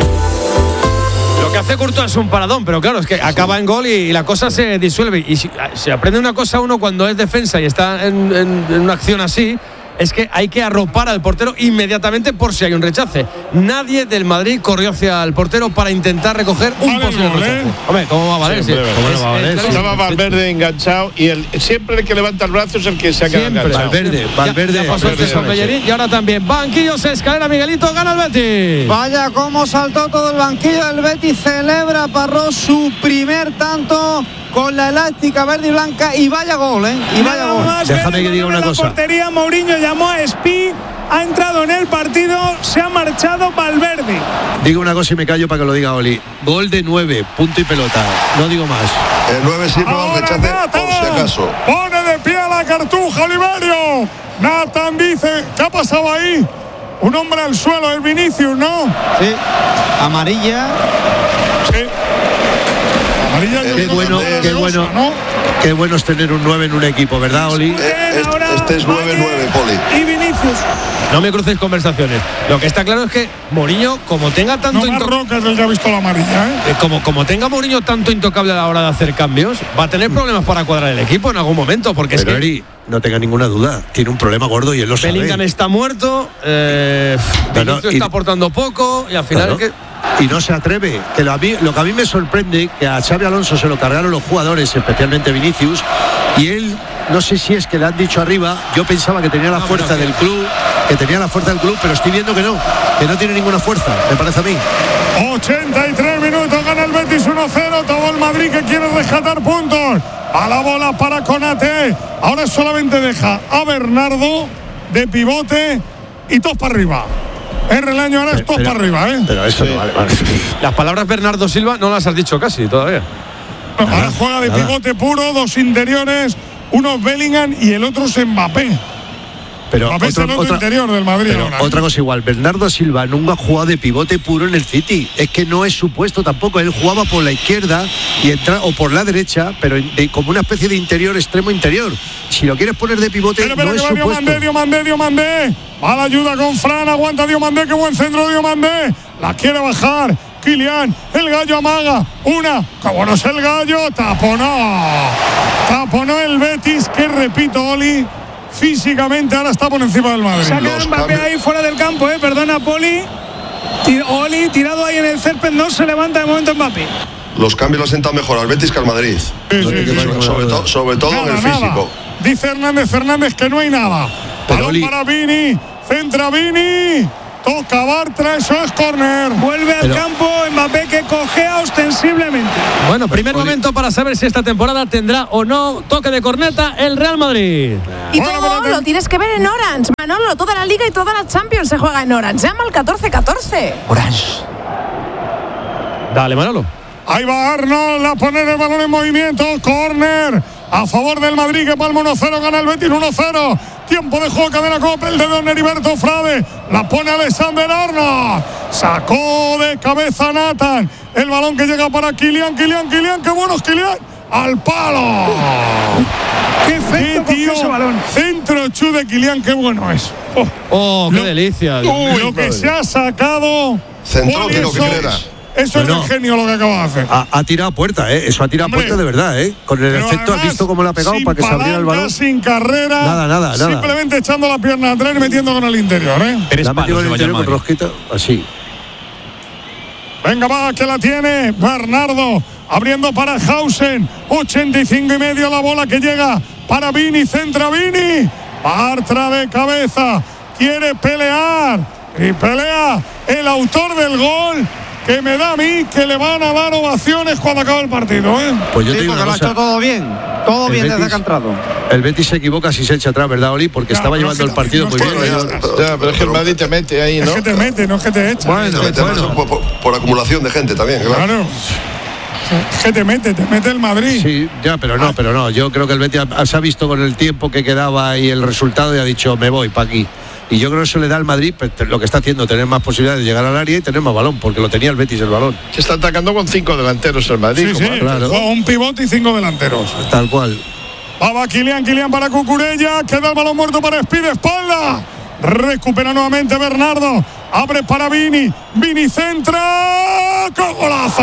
Lo que hace Courtois es un paradón, pero claro, es que acaba en gol y la cosa se disuelve. Y si se aprende una cosa uno cuando es defensa y está en una acción así, es que hay que arropar al portero inmediatamente por si hay un rechace. Nadie del Madrid corrió hacia el portero para intentar recoger un posible rechace. Hombre, ¿cómo va a valer? Estaba Valverde enganchado y siempre el que levanta el brazo es el que se ha quedado enganchado. Valverde. Ya pasó el con Bellerín y ahora también. Banquillos, escalera, Miguelito, gana el Betis. Vaya cómo saltó todo el banquillo del Betis. Celebra Parró su primer tanto con la elástica verde y blanca y vaya gol, y vaya gol. Déjame que diga una cosa. La portería, Mourinho llamó a Spi, ha entrado en el partido, se ha marchado Valverde. Digo una cosa y me callo para que lo diga Oli. Gol de 9, punto y pelota. No digo más. El 9 sirve al rechace por si acaso. Pone de pie a la cartuja Oliverio. Nathan dice, ¿qué ha pasado ahí? Un hombre al suelo, el Vinicius, ¿no? Sí. Amarilla. Sí. Qué bueno es tener un 9 en un equipo, ¿verdad, Oli? Este es 9-9, Poli. Y Vinicius. No me crucéis conversaciones. Lo que está claro es que Mourinho, como tenga tanto... No Roca es el que ha visto la amarilla, Como tenga Mourinho tanto intocable a la hora de hacer cambios, va a tener problemas para cuadrar el equipo en algún momento, porque pero es que... Eri, no tenga ninguna duda, tiene un problema gordo y él lo sabe. Bellingham está muerto, Vinicius está aportando poco y al final es que... Y no se atreve. Lo que a mí me sorprende, que a Xabi Alonso se lo cargaron los jugadores, especialmente Vinicius, y él, no sé si es que le han dicho arriba, yo pensaba que tenía la fuerza del club, pero estoy viendo que no tiene ninguna fuerza, me parece a mí. 83 minutos, gana el Betis 1-0, todo el Madrid que quiere rescatar puntos. A la bola para Konate, ahora solamente deja a Bernardo de pivote y todos para arriba. El año ahora es todos para arriba, Pero eso no vale. Las palabras Bernardo Silva no las has dicho casi todavía. Ahora juega de pivote puro, dos interiores, uno Bellingham y el otro es Mbappé. Pero otro interior del Madrid. Pero ahora, otra cosa igual, Bernardo Silva nunca ha jugado de pivote puro en el City. Es que no es su puesto tampoco. Él jugaba por la izquierda o por la derecha, pero como una especie de interior, extremo interior. Si lo quieres poner de pivote, no es su puesto. Diomandé. A la ayuda con Fran, aguanta Diomandé, qué buen centro Diomandé. La quiere bajar. Kylian, el gallo amaga. Qué bueno es el gallo. Taponó el Betis, que repito, Oli, físicamente ahora está por encima del Madrid. Saca Mbappé ahí fuera del campo, perdona, Poli. Oli tirado ahí en el césped, no se levanta de momento Mbappé. Los cambios lo sientan mejor al Betis que al Madrid. Sobre todo en el físico. Dice Fernández que no hay nada. Balón para Vini, centra Vini. Toca Bartra, eso es córner. Vuelve al campo Mbappé, que cojea ostensiblemente. Bueno, primer momento para saber si esta temporada tendrá o no toque de corneta el Real Madrid. Y todo lo tienes que ver en Orange, Manolo. Toda la Liga y toda la Champions se juega en Orange. Llama al 1414. Orange. Dale, Manolo. Ahí va Arnold a poner el balón en movimiento. Córner a favor del Madrid, que palma 1-0, gana el Betis 1-0. Tiempo de juego, cadena Copa, el de Don Heriberto Frade. La pone Alexander Arnold. Sacó de cabeza Nathan. El balón que llega para Kylian. Qué bueno es Kylian. Al palo. Qué efecto cogió ese balón. Centro chu de Kylian, qué bueno es. Qué delicia. Lo que se ha sacado. Centro que lo que quiera. Eso es el genio lo que acaba de hacer. Ha tirado a puerta, Eso ha tirado a puerta de verdad, Con el efecto, has visto cómo le ha pegado para que se abriera el balón. Sin carrera. Nada. Simplemente echando la pierna atrás y metiendo con el interior, La ha metido con el interior con rosquita, así. Venga, va, que la tiene Bernardo. Abriendo para Hausen. 85,5 la bola que llega para Vini. Centra Vini. Bartra de cabeza. Quiere pelear. Y pelea el autor del gol, que me da a mí que le van a dar ovaciones cuando acabe el partido, Pues yo te digo porque lo ha hecho todo bien desde que ha entrado. El Betis se equivoca si se echa atrás, ¿verdad, Oli? Porque estaba llevando el partido muy bien. Pero es que el Madrid te mete ahí, ¿no? Es que te mete, no es que te echa. Bueno. Por acumulación de gente también, claro. Es que te mete el Madrid. Sí, ya, pero no. Yo creo que el Betis se ha visto con el tiempo que quedaba y el resultado y ha dicho, me voy para aquí. Y yo creo que eso le da al Madrid, pues, lo que está haciendo, tener más posibilidades de llegar al área y tener más balón, porque lo tenía el Betis el balón. Se está atacando con 5 delanteros el Madrid. Sí, claro. Con un pivote y 5 delanteros. Tal cual. Va Kylian para Cucurella, queda el balón muerto para Speed de espalda. Recupera nuevamente Bernardo. Abre para Vini. Vini centra. ¡Qué golazo!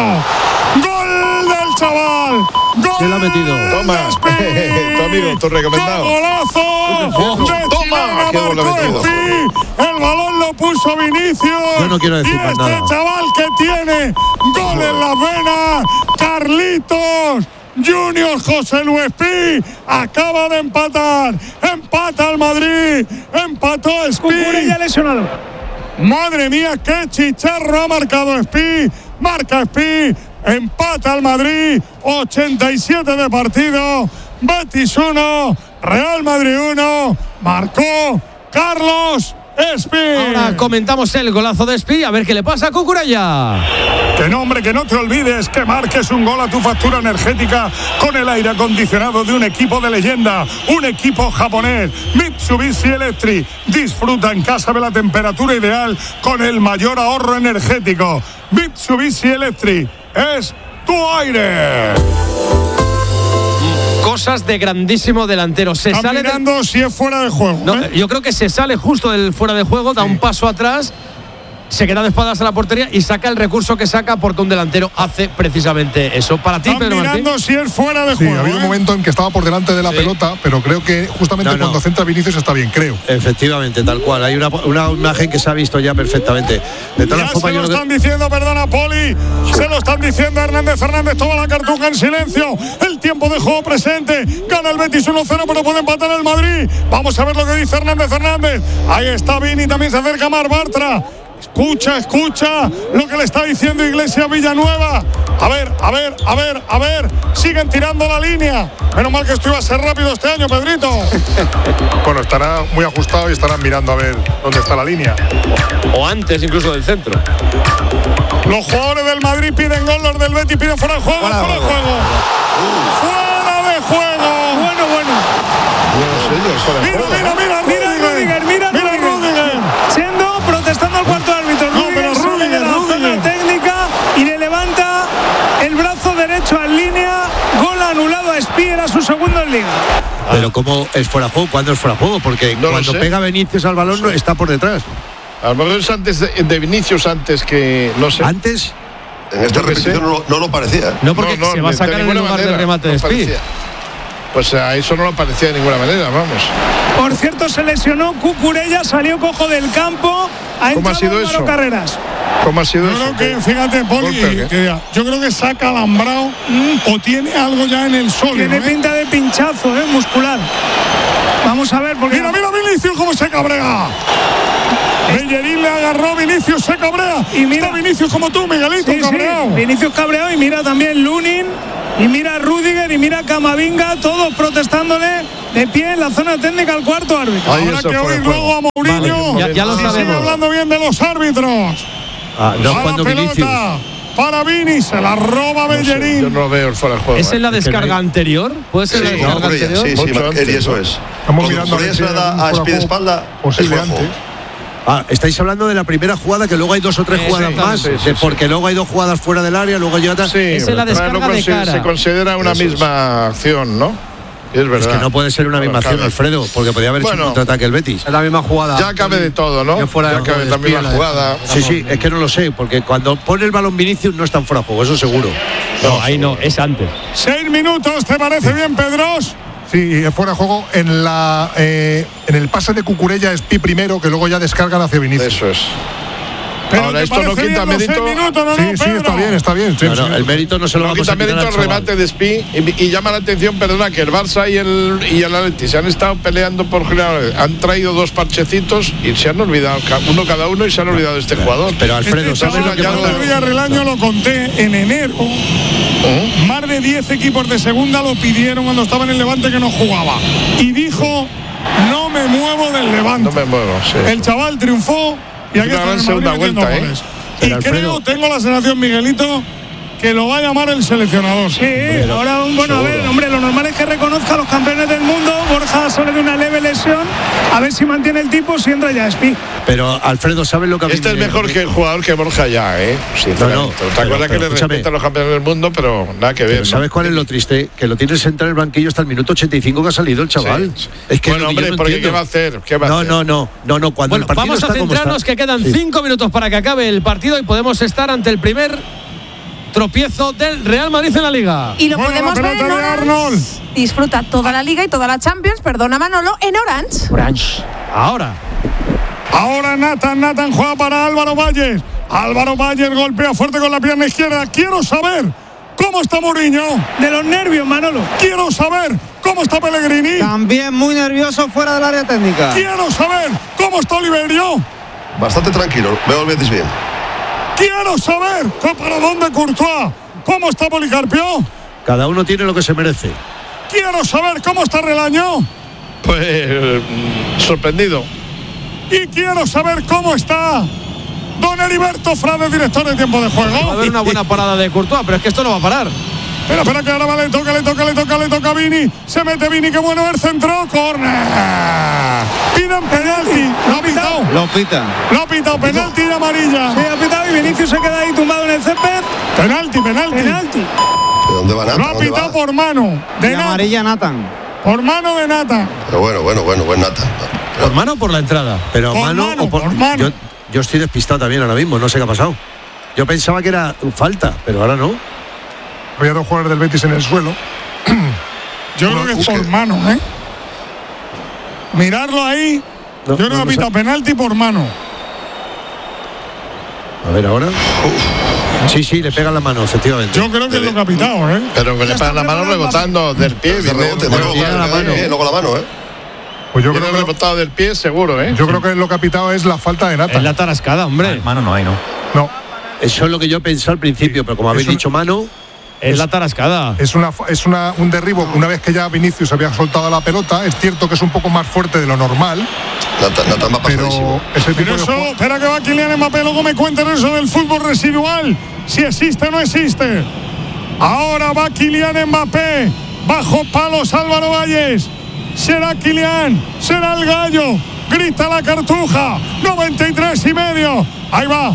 ¡Gol del chaval! ¡Gol! ¿Quién lo ha metido? Toma. Tu amigo, tu recomendado. ¡Qué golazo! Toma. ¡Qué gol ha metido! El balón lo puso Vinicius. Yo no quiero decir más nada. Chaval que tiene gol en las venas. Carlitos Junior José Luis Pi acaba de empatar. Empata al Madrid. Empató Pi. Cucurella lesionado. Madre mía, qué chicharro ha marcado Pi. Marca Pi. Empata al Madrid. 87 de partido. Betis 1. Real Madrid 1. Marcó Carlos Espi. Ahora comentamos el golazo de Espi, a ver qué le pasa a Cucurella. Que nombre, que no te olvides que marques un gol a tu factura energética con el aire acondicionado de un equipo de leyenda, un equipo japonés, Mitsubishi Electric. Disfruta en casa de la temperatura ideal con el mayor ahorro energético. Mitsubishi Electric es tu aire. Cosas de grandísimo delantero. Se Está sale mirando si es fuera de juego. No, yo creo que se sale justo del fuera de juego, da un paso atrás, se queda de espaldas a la portería y saca el recurso que saca porque un delantero hace precisamente eso. Para ti, Pedro Martín. Mirando si es fuera de juego. Ha habido un momento en que estaba por delante de la pelota, pero creo que justamente cuando centra Vinicius está bien, creo. Efectivamente, tal cual. Hay una imagen que se ha visto ya perfectamente. De todas formas, se lo están diciendo, perdona, Poli. Se lo están diciendo Hernández Fernández. Toma la cartuja en silencio. El tiempo de juego presente. Gana el Betis 1-0, pero puede empatar el Madrid. Vamos a ver lo que dice Hernández Fernández. Ahí está Vini, también se acerca Mar Bartra. Escucha lo que le está diciendo Iglesias Villanueva. A ver. Siguen tirando la línea. Menos mal que esto iba a ser rápido este año, Pedrito. Bueno, estará muy ajustado y estarán mirando a ver dónde está la línea. O antes incluso del centro. Los jugadores del Madrid piden gol, los del Betis piden fuera de juego. Fuera de juego. Bueno. Mira. Rüdiger, mira Rüdiger. Siendo, protestando al cuarto árbitro. No, pero sale de la zona técnica y le levanta el brazo derecho en línea. Gol anulado a Espí, era su segundo en Liga. Pero ¿cómo es fuera de juego? ¿Cuándo es fuera de juego? Porque cuando pega Vinicius al balón no está por detrás. A lo mejor es antes de Vinicius, antes que, no sé. ¿Antes? En esta repetición no lo parecía. No, porque se va a sacar en el lugar del remate de Espí. Pues a eso no lo parecía de ninguna manera, vamos. Por cierto, se lesionó Cucurella, salió cojo del campo. ¿Cómo ha sido eso? Carreras. ¿Cómo ha sido yo eso? Creo que, fíjate, Poli, yo creo que se ha calambrado o tiene algo ya en el sol. Tiene pinta de pinchazo, muscular. Vamos a ver, porque... Mira Vinicius cómo se cabrea. Bellerín le agarró, Vinicius se cabrea. Y mira está Vinicius como tú, Miguelito, cabreado. Sí. Vinicius cabreado y mira también Lunin. Y mira Rüdiger y mira Camavinga, todos protestándole de pie en la zona técnica al cuarto árbitro. Habrá que oír luego a Mourinho. Vale, ya lo sabemos. Sigue hablando bien de los árbitros. Cuando Vinicius. Para Vini, se la roba Bellerín. Yo no lo veo fuera del juego. ¿Es en la descarga anterior? ¿Puede ser la descarga anterior? Sí, eso es. Estamos mirando a se la da a Espí de espalda. Posible antes. Estáis hablando de la primera jugada, que luego hay 2 o 3 jugadas más, porque luego hay 2 jugadas fuera del área, luego hay otra. Sí, es en la descarga de cara. Se considera una misma acción, ¿no? Es verdad. Es que no puede ser una misma acción, Alfredo, porque podría haber hecho un contraataque el Betis. Es la misma jugada. Ya cabe de todo, ¿no? Ya cabe la misma jugada. Sí, es que no lo sé, porque cuando pone el balón Vinicius no está en fuera de juego, eso seguro. No, ahí no, es antes. 6 minutos, ¿te parece bien, Pedros? Sí, fuera de juego en el pase de Cucurella, Espí primero, que luego ya descargan hacia Vinicius. Eso es. Pero ahora esto no quita mérito. Sí, está bien. Sí, el mérito no se lo vamos a quitar. No quita mérito al remate de Espí y llama la atención, perdona, que el Barça y el Atleti se han estado peleando por general. Han traído 2 parchecitos y se han olvidado, uno cada uno, y se han olvidado de este jugador. Pero Alfredo, ¿sabes lo que pasa? El Villarreal lo conté en enero. Más de 10 equipos de segunda lo pidieron cuando estaba en el Levante que no jugaba. Y dijo, no me muevo del Levante. No me muevo, sí. El chaval triunfó y aquí está en segunda vuelta, Y Alfredo, tengo la sensación, Miguelito, que lo va a llamar el seleccionador. Sí, ahora, bueno, a ver, hombre, lo normal es que reconozca a los campeones del mundo. Borja sale de una leve lesión, a ver si mantiene el tipo, si entra ya Espí. Pero Alfredo, ¿sabes lo que es mejor que el jugador que Borja ya, sinceramente. ¿Te acuerdas que le respeta a los campeones del mundo? Pero nada que ver. Pero ¿sabes cuál es lo triste? Que lo tienes sentado en el banquillo hasta el minuto 85 que ha salido el chaval. Sí. Es que bueno, hombre, porque ¿qué va a hacer? No. Cuando el partido vamos está a centrarnos, que quedan 5 minutos para que acabe el partido y podemos estar ante el primer tropiezo del Real Madrid en la Liga. Y lo podemos ver en Orange. Disfruta toda la Liga y toda la Champions, perdona Manolo, en Orange. Ahora Nathan juega para Álvaro Valles. Álvaro Valles golpea fuerte con la pierna izquierda. Quiero saber cómo está Mourinho. De los nervios, Manolo. Quiero saber cómo está Pellegrini. También muy nervioso fuera del área técnica. Quiero saber cómo está Oliverio. Bastante tranquilo, veo el Betis bien. Quiero saber para dónde Courtois. ¿Cómo está Policarpio? Cada uno tiene lo que se merece. Quiero saber cómo está Relaño. Pues sorprendido. Y quiero saber cómo está don Heriberto Frade, director de tiempo de juego. Va a haber una buena parada de Courtois, pero es que esto no va a parar. Espera, que ahora le toca a Vini. Se mete Vini, qué bueno el centro. Córner. Piden penalti. Lo ha pitado. Penalti y amarilla. Sí, ha pitado y Vinicius se queda ahí tumbado en el césped. Penalti. ¿De dónde va Nathan? Lo ha pitado por mano. De amarilla Nathan. Por mano de Nathan. Pero bueno, buen Nathan. ¿Por mano o por la entrada? Pero por mano. Yo estoy despistado también ahora mismo, no sé qué ha pasado. Yo pensaba que era falta, pero ahora no. Había 2 jugadores del Betis en el suelo. Yo creo que es por mano, Mirarlo ahí. Yo creo que ha pitado penalti por mano. A ver ahora. Sí, le pegan la mano, efectivamente. Yo creo que es lo que ha pitado, Pero que le pegan la mano rebotando del pie. Luego la mano, Pues yo creo que rebotado del pie seguro, Yo creo que lo que ha pitado es la falta de Nathan. Es la tarascada, hombre. Mano no hay, ¿no? No. Eso es lo que yo pensé al principio, pero como habéis dicho mano. Es la tarascada. Es un derribo. Una vez que ya Vinicius había soltado la pelota, es cierto que es un poco más fuerte de lo normal. Nathan va pasadísimo. Pero eso, espera que va Kylian Mbappé, luego me cuenten eso del fútbol residual. Si existe o no existe. Ahora va Kylian Mbappé. Bajo palos Álvaro Valles. Será Kylian. Será el gallo. grita la Cartuja, 93,5. Ahí va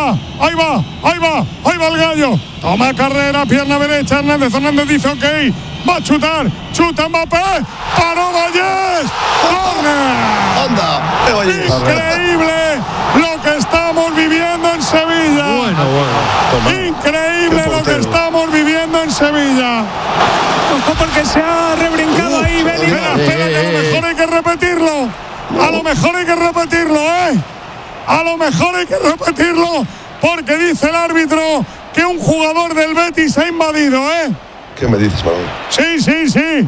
el Gallo. Toma carrera, pierna derecha, Hernández dice ok, va a chutar, chuta Mbappé, paró Vallés, córner. ¡Anda! Increíble lo que estamos viviendo en Sevilla. Bueno. Increíble lo que estamos viviendo en Sevilla. Ojo porque se ha rebrincado ahí Bellingham. Espera, que a lo mejor hay que repetirlo. A lo mejor hay que repetirlo, A lo mejor hay que repetirlo, porque dice el árbitro que un jugador del Betis ha invadido, ¿Qué me dices, Manuel? Sí.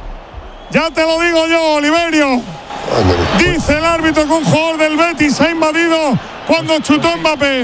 Ya te lo digo yo, Oliverio. Dice el árbitro que un jugador del Betis ha invadido cuando chutó Mbappé.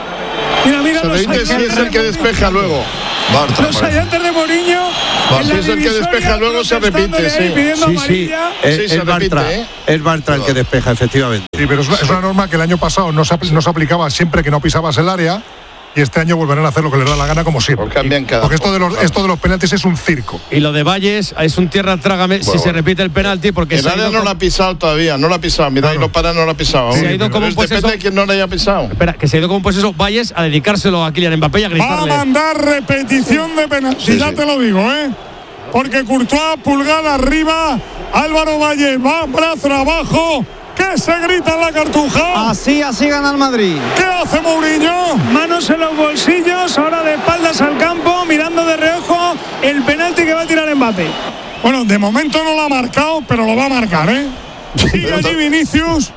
Mira, se dice si es el que despeja luego. Los ayudantes de Mourinho. Si es el que despeja luego se repite, sí. Es Bartra el que despeja, efectivamente. Sí, pero es una norma que el año pasado no se aplicaba siempre que no pisabas el área. Y este año volverán a hacer lo que les da la gana, como siempre. Porque esto de los penaltis es un circo. Y lo de Valles es un tierra trágame si se repite el penalti, porque el área no lo ha pisado todavía, no lo ha pisado. Mira, y no para, no lo ha pisado. Se ha ido como depende de quién no le haya pisado. Espera, que se ha ido como Valles a dedicárselo a Kylian Mbappé y a gritarle. Va a mandar repetición de penalti, ya te lo digo, Porque Courtois, pulgada arriba, Álvaro Valles va brazo abajo. ¿Qué se grita en la Cartuja? Así gana el Madrid. ¿Qué hace Mourinho? Manos en los bolsillos, ahora de espaldas al campo, mirando de reojo el penalti que va a tirar Mbappé. Bueno, de momento no lo ha marcado, pero lo va a marcar, Sigue allí Vinicius.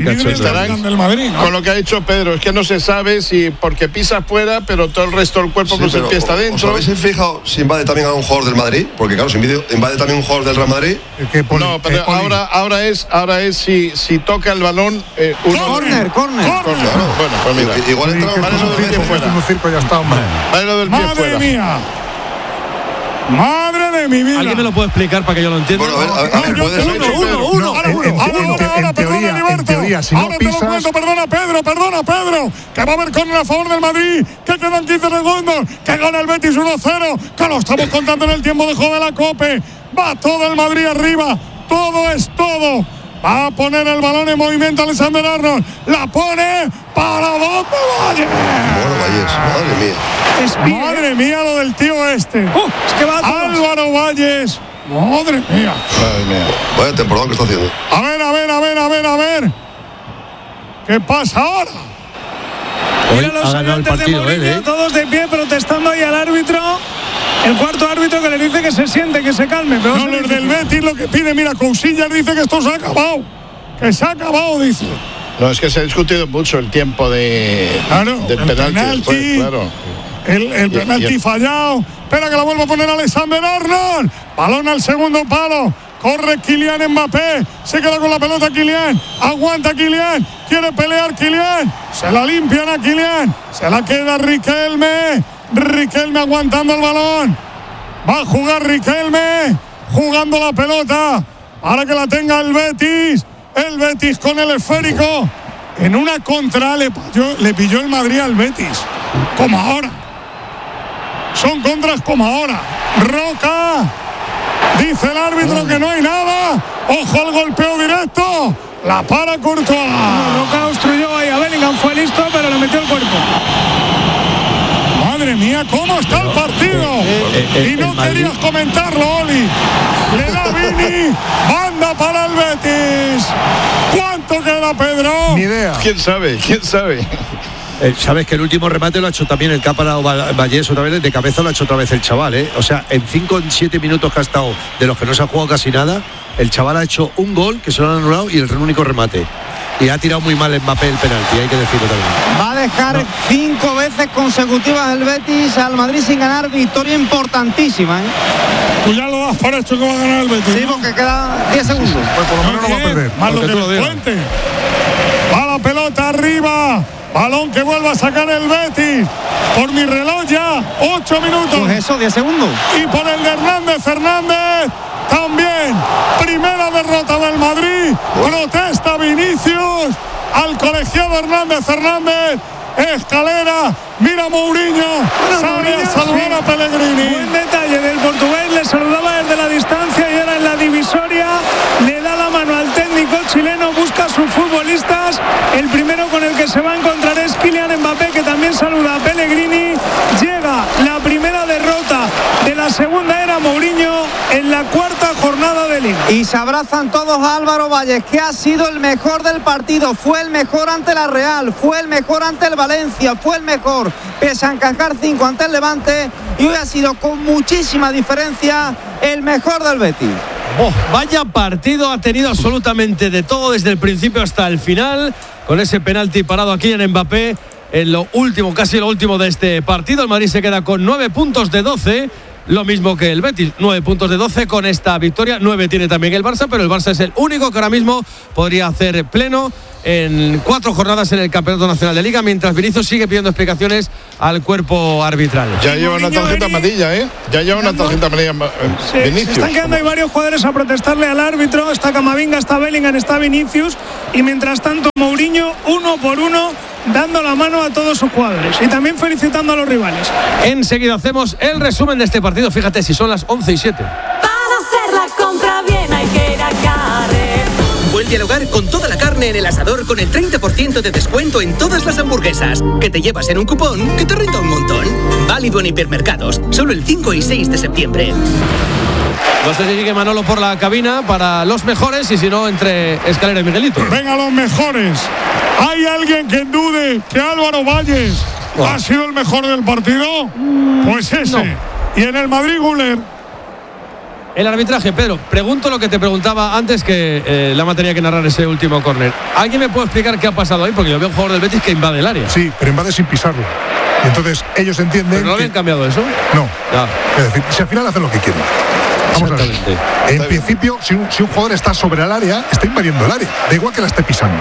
Del Madrid, ¿no? Con lo que ha dicho Pedro, es que no se sabe si porque pisa fuera, pero todo el resto del cuerpo pues el pie está dentro. ¿Os habéis fijado si invade también a un jugador del Madrid? Porque claro, si invade también un jugador del Real Madrid. No, pero ahora es si toca el balón. Corner. Bueno, pues mira. Igual entra un circo ya está, hombre. Vale lo del pie fuera. Madre de mi vida. ¿Alguien me lo puede explicar para que yo lo entienda? Bueno, a ver, puede ser. En teoría, si no pisas. Te lo cuento, perdona Pedro, que va a haber córner a favor del Madrid, que quedan 15 segundos, que gana el Betis 1-0, que lo estamos contando en el tiempo de juego de la COPE. Va todo el Madrid arriba, todo es todo. Va a poner el balón en movimiento Alexander Arnold. La pone para dónde Valles. Bueno, Valles, madre mía. Madre mía lo del tío este. Es que va Álvaro Valles. Madre mía. Vaya temporada que está haciendo. A ver. ¿Qué pasa ahora? Mira los ayudantes de Mourinho, todos de pie protestando ahí al árbitro. El cuarto árbitro que le dice que se siente, que se calme. Pero no, los del Betis lo que pide, mira, Cousillas dice que esto se ha acabado. Que se ha acabado, dice. No, es que se ha discutido mucho el tiempo del penalti. Después, claro. El penalti fallado. Espera que la vuelva a poner Alexander Arnold. Balón al segundo palo. Corre Kylian Mbappé. Se queda con la pelota Kylian. Aguanta Kylian. Quiere pelear Kylian. Se la limpian a Kylian. Se la queda Riquelme. Riquelme aguantando el balón. Va a jugar Riquelme. Jugando la pelota. Para que la tenga el Betis. El Betis con el esférico. En una contra le pilló el Madrid al Betis. Como ahora. Son contras como ahora. Roca. Dice el árbitro que no hay nada. Ojo al golpeo directo. La para Courtois. Roca obstruyó ahí a Bellingham. Fue listo, pero le metió el cuerpo. Madre mía, ¿cómo está el partido? Y no querías comentarlo, Oli. Le da Vini. Banda para el Betis. ¿Cuánto queda, Pedro? Ni idea. ¿Quién sabe? Sabes que el último remate lo ha hecho también el que ha parado Vallés otra vez, de cabeza lo ha hecho otra vez el chaval, O sea, en 5 o 7 minutos que ha estado, de los que no se ha jugado casi nada, el chaval ha hecho un gol que se lo han anulado y el único remate. Y ha tirado muy mal Mbappé el penalti, hay que decirlo también. Va a dejar 5 veces consecutivas el Betis al Madrid sin ganar, victoria importantísima, Tú ya lo das para esto que va a ganar el Betis. Sí, porque queda 10 segundos. Pues por lo menos no va a perder. Más lo que descuente. Va la pelota arriba. Balón que vuelva a sacar el Betis. Por mi reloj ya, 8 minutos. Pues eso, 10 segundos. Y por el de Hernández también. Primera derrota del Madrid. Protesta Vinicius al colegiado Hernández. Escalera, mira Mourinho. Sale a saludar a Pellegrini. Buen detalle del portugués. Le saludaba desde la distancia y ahora en la divisoria le da la mano al técnico chileno. Busca sus futbolistas. El primero con el que se va a encontrar es Kylian Mbappé, que también saluda a Pellegrini. Llega la primera derrota de la segunda era Mourinho en la cuarta jornada de Liga. Y se abrazan todos a Álvaro Valles, que ha sido el mejor del partido. Fue el mejor ante la Real, fue el mejor ante el Valencia, fue el mejor pese a encajar 5 ante el Levante, y hoy ha sido con muchísima diferencia el mejor del Betis. Vaya partido, ha tenido absolutamente de todo desde el principio hasta el final, con ese penalti parado aquí en Mbappé en lo último, casi lo último de este partido. El Madrid se queda con 9 puntos de 12, lo mismo que el Betis, 9 puntos de 12 con esta victoria. 9 tiene también el Barça, pero el Barça es el único que ahora mismo podría hacer pleno en 4 jornadas en el Campeonato Nacional de Liga, mientras Vinicius sigue pidiendo explicaciones al cuerpo arbitral. Ya lleva una tarjeta amarilla, ¿eh? Ya lleva una tarjeta amarilla. Vinicius. Se están quedando ahí varios jugadores a protestarle al árbitro. Está Camavinga, está Bellingham, está Vinicius. Y mientras tanto, Mourinho, uno por uno, dando la mano a todos sus jugadores y también felicitando a los rivales. Enseguida hacemos el resumen de este partido. Fíjate, si son las 11:07. Para hacer la compra bien hay que ir a Carrefour. Vuelve al hogar con toda la carne en el asador con el 30% de descuento en todas las hamburguesas, que te llevas en un cupón que te renta un montón. Válido en hipermercados, solo el 5 y 6 de septiembre. No sé si sigue Manolo por la cabina para los mejores, y si no, entre Escalera y Miguelito. Venga, los mejores. ¿Hay alguien que dude que Álvaro Valles ha sido el mejor del partido? Pues ese. No. Y en el Madrid, Güler. El arbitraje, Pedro, pregunto lo que te preguntaba antes, que Lama tenía que narrar ese último córner. ¿Alguien me puede explicar qué ha pasado ahí? Porque yo veo un jugador del Betis que invade el área. Sí, pero invade sin pisarlo. Entonces ellos entienden. ¿Pero no habían cambiado eso? No. Es decir, si al final hacen lo que quieren. Vamos a ver. En principio, si un jugador está sobre el área, está invadiendo el área. Da igual que la esté pisando.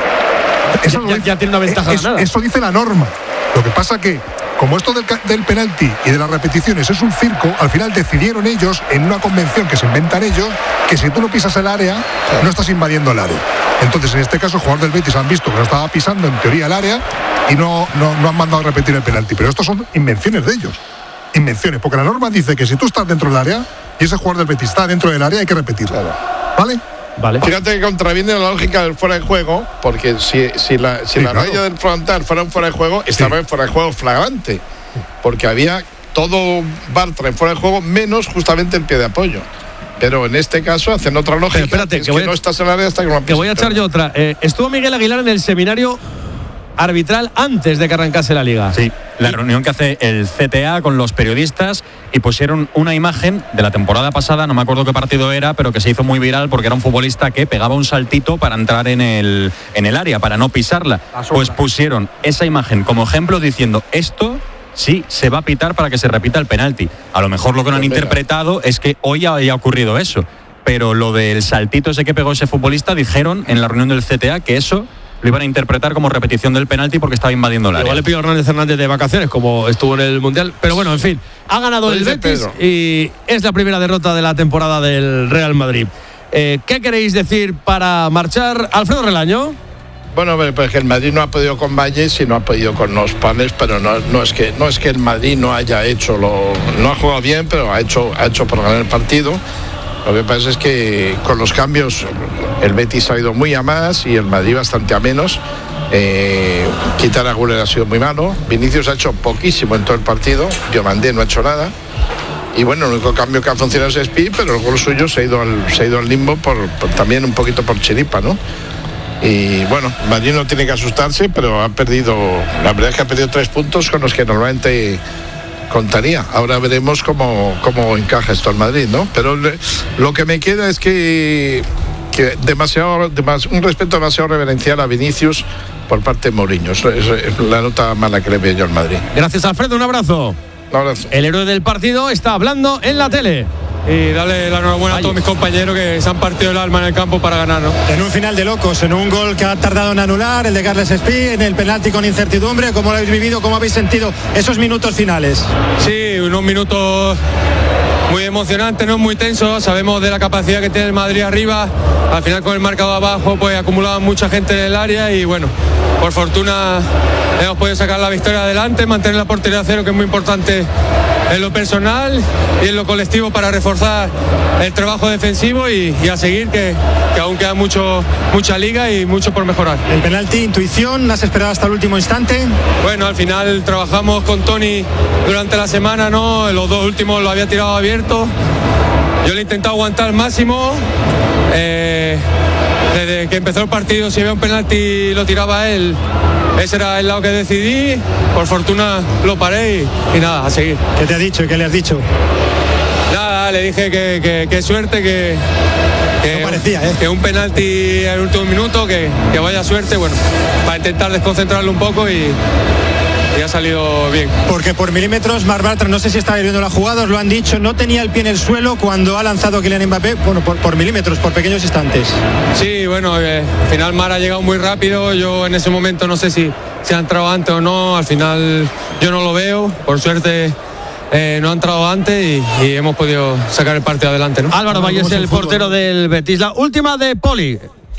Eso ya tiene una ventaja ganada. Eso dice la norma. Lo que pasa que, como esto del penalti y de las repeticiones es un circo, al final decidieron ellos, en una convención que se inventan ellos, que si tú no pisas el área, no estás invadiendo el área. Entonces, en este caso, el jugador del Betis han visto que no estaba pisando en teoría el área y no han mandado a repetir el penalti. Pero estos son invenciones de ellos. Invenciones, porque la norma dice que si tú estás dentro del área y ese jugador del Betis está dentro del área, hay que repetirlo. ¿Vale? Vale. Fíjate que contraviene la lógica del fuera de juego, porque si la raya del frontal fuera un fuera de juego, estaba en fuera de juego flagrante, porque había todo Bartra en fuera de juego menos justamente el pie de apoyo. Pero en este caso hacen otra lógica. Espérate, que no estás en el área hasta que no que voy a echar yo otra. Estuvo Miguel Aguilar en el seminario arbitral antes de que arrancase la Liga. Sí, la reunión que hace el CTA con los periodistas, y pusieron una imagen de la temporada pasada, no me acuerdo qué partido era, pero que se hizo muy viral porque era un futbolista que pegaba un saltito para entrar en el área, para no pisarla. Pues pusieron esa imagen como ejemplo diciendo, esto sí se va a pitar para que se repita el penalti. A lo mejor lo que no han interpretado es que hoy haya ocurrido eso, pero lo del saltito ese que pegó ese futbolista, dijeron en la reunión del CTA que eso lo iban a interpretar como repetición del penalti porque estaba invadiendo el área. Igual le pido a Hernández de vacaciones, como estuvo en el Mundial. Pero bueno, en fin, ha ganado el Betis y es la primera derrota de la temporada del Real Madrid. ¿Qué queréis decir para marchar? Alfredo Relaño. Bueno, pues que el Madrid no ha podido con Valles y no ha podido con los panes, pero no es que el Madrid no haya hecho no ha jugado bien, pero ha hecho por ganar el partido. Lo que pasa es que con los cambios el Betis ha ido muy a más y el Madrid bastante a menos. Quitar a Güler ha sido muy malo. Vinicius ha hecho poquísimo en todo el partido. Diomandé no ha hecho nada. Y bueno, el único cambio que ha funcionado es Spi, pero el gol suyo se ha ido al limbo también un poquito por chiripa, ¿no? Y bueno, Madrid no tiene que asustarse, pero ha perdido, la verdad es que ha perdido 3 puntos con los que normalmente contaría. Ahora veremos cómo encaja esto al Madrid, ¿no? Pero lo que me queda es que un respeto demasiado reverencial a Vinicius por parte de Mourinho. Es la nota mala que le veo yo al Madrid. Gracias, Alfredo, un abrazo. Un abrazo. El héroe del partido está hablando en la tele. Y darle la enhorabuena a todos mis compañeros que se han partido el alma en el campo para ganarnos. En un final de locos, en un gol que ha tardado en anular, el de Carles Spi, en el penalti con incertidumbre. ¿Cómo lo habéis vivido? ¿Cómo habéis sentido esos minutos finales? Sí, unos minutos muy emocionante, ¿no? Muy tenso. Sabemos de la capacidad que tiene el Madrid arriba. Al final con el marcador abajo pues acumulaba mucha gente en el área y bueno, por fortuna hemos podido sacar la victoria adelante, mantener la portería a cero, que es muy importante en lo personal y en lo colectivo para reforzar el trabajo defensivo y a seguir, que aún queda mucha liga y mucho por mejorar. El penalti, intuición, ¿has esperado hasta el último instante? Bueno, al final trabajamos con Tony durante la semana, ¿no? Los dos últimos lo había tirado abierto. Yo le he intentado aguantar al máximo. Desde que empezó el partido, si había un penalti lo tiraba él. Ese era el lado que decidí. Por fortuna lo paré y nada, a seguir. ¿Qué te ha dicho y qué le has dicho? Nada, le dije que suerte, que no parecía, que un penalti en el último minuto, que vaya suerte, bueno, para intentar desconcentrarlo un poco y ha salido bien. Porque por milímetros, Marc Bartra, no sé si estaba viendo la jugada, os lo han dicho, no tenía el pie en el suelo cuando ha lanzado Kylian Mbappé, bueno, por milímetros, por pequeños instantes. Sí, bueno, al final Mar ha llegado muy rápido, yo en ese momento no sé si ha entrado antes o no, al final yo no lo veo, por suerte no ha entrado antes y hemos podido sacar el partido adelante, ¿no? Álvaro Valles, el portero del Betis. La última de Poli.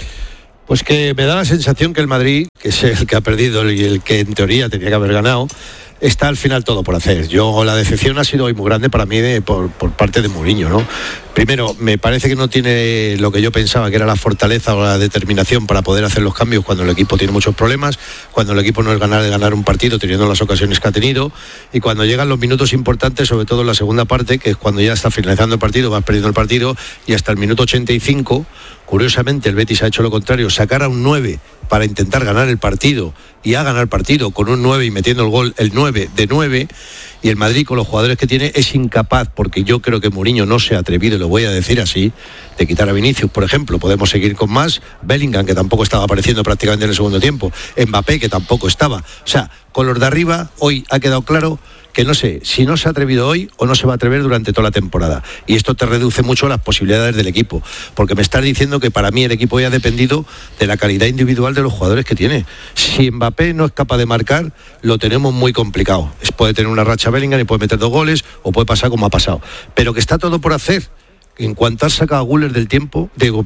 Pues que me da la sensación que el Madrid, que es el que ha perdido y el que en teoría tenía que haber ganado, está al final todo por hacer. La decepción ha sido hoy muy grande para mí por parte de Mourinho, ¿no? Primero, me parece que no tiene lo que yo pensaba que era la fortaleza o la determinación para poder hacer los cambios cuando el equipo tiene muchos problemas, cuando el equipo no es ganar un partido teniendo las ocasiones que ha tenido, y cuando llegan los minutos importantes, sobre todo en la segunda parte, que es cuando ya está finalizando el partido, vas perdiendo el partido, y hasta el minuto 85, curiosamente el Betis ha hecho lo contrario, sacar a un 9 para intentar ganar el partido, y ha ganado el partido con un 9 y metiendo el gol, el 9 de 9, y el Madrid con los jugadores que tiene es incapaz, porque yo creo que Mourinho no se ha atrevido, y lo voy a decir así, de quitar a Vinicius, por ejemplo. Podemos seguir con más. Bellingham, que tampoco estaba apareciendo prácticamente en el segundo tiempo. Mbappé, que tampoco estaba. O sea, con los de arriba, hoy ha quedado claro que no sé si no se ha atrevido hoy o no se va a atrever durante toda la temporada. Y esto te reduce mucho las posibilidades del equipo, porque me estás diciendo que para mí el equipo hoy ha dependido de la calidad individual de los jugadores que tiene. Si Mbappé no es capaz de marcar, lo tenemos muy complicado. Puede tener una racha Bellingham y puede meter 2 goles, o puede pasar como ha pasado. Pero que está todo por hacer. En cuanto has sacado a Güler del tiempo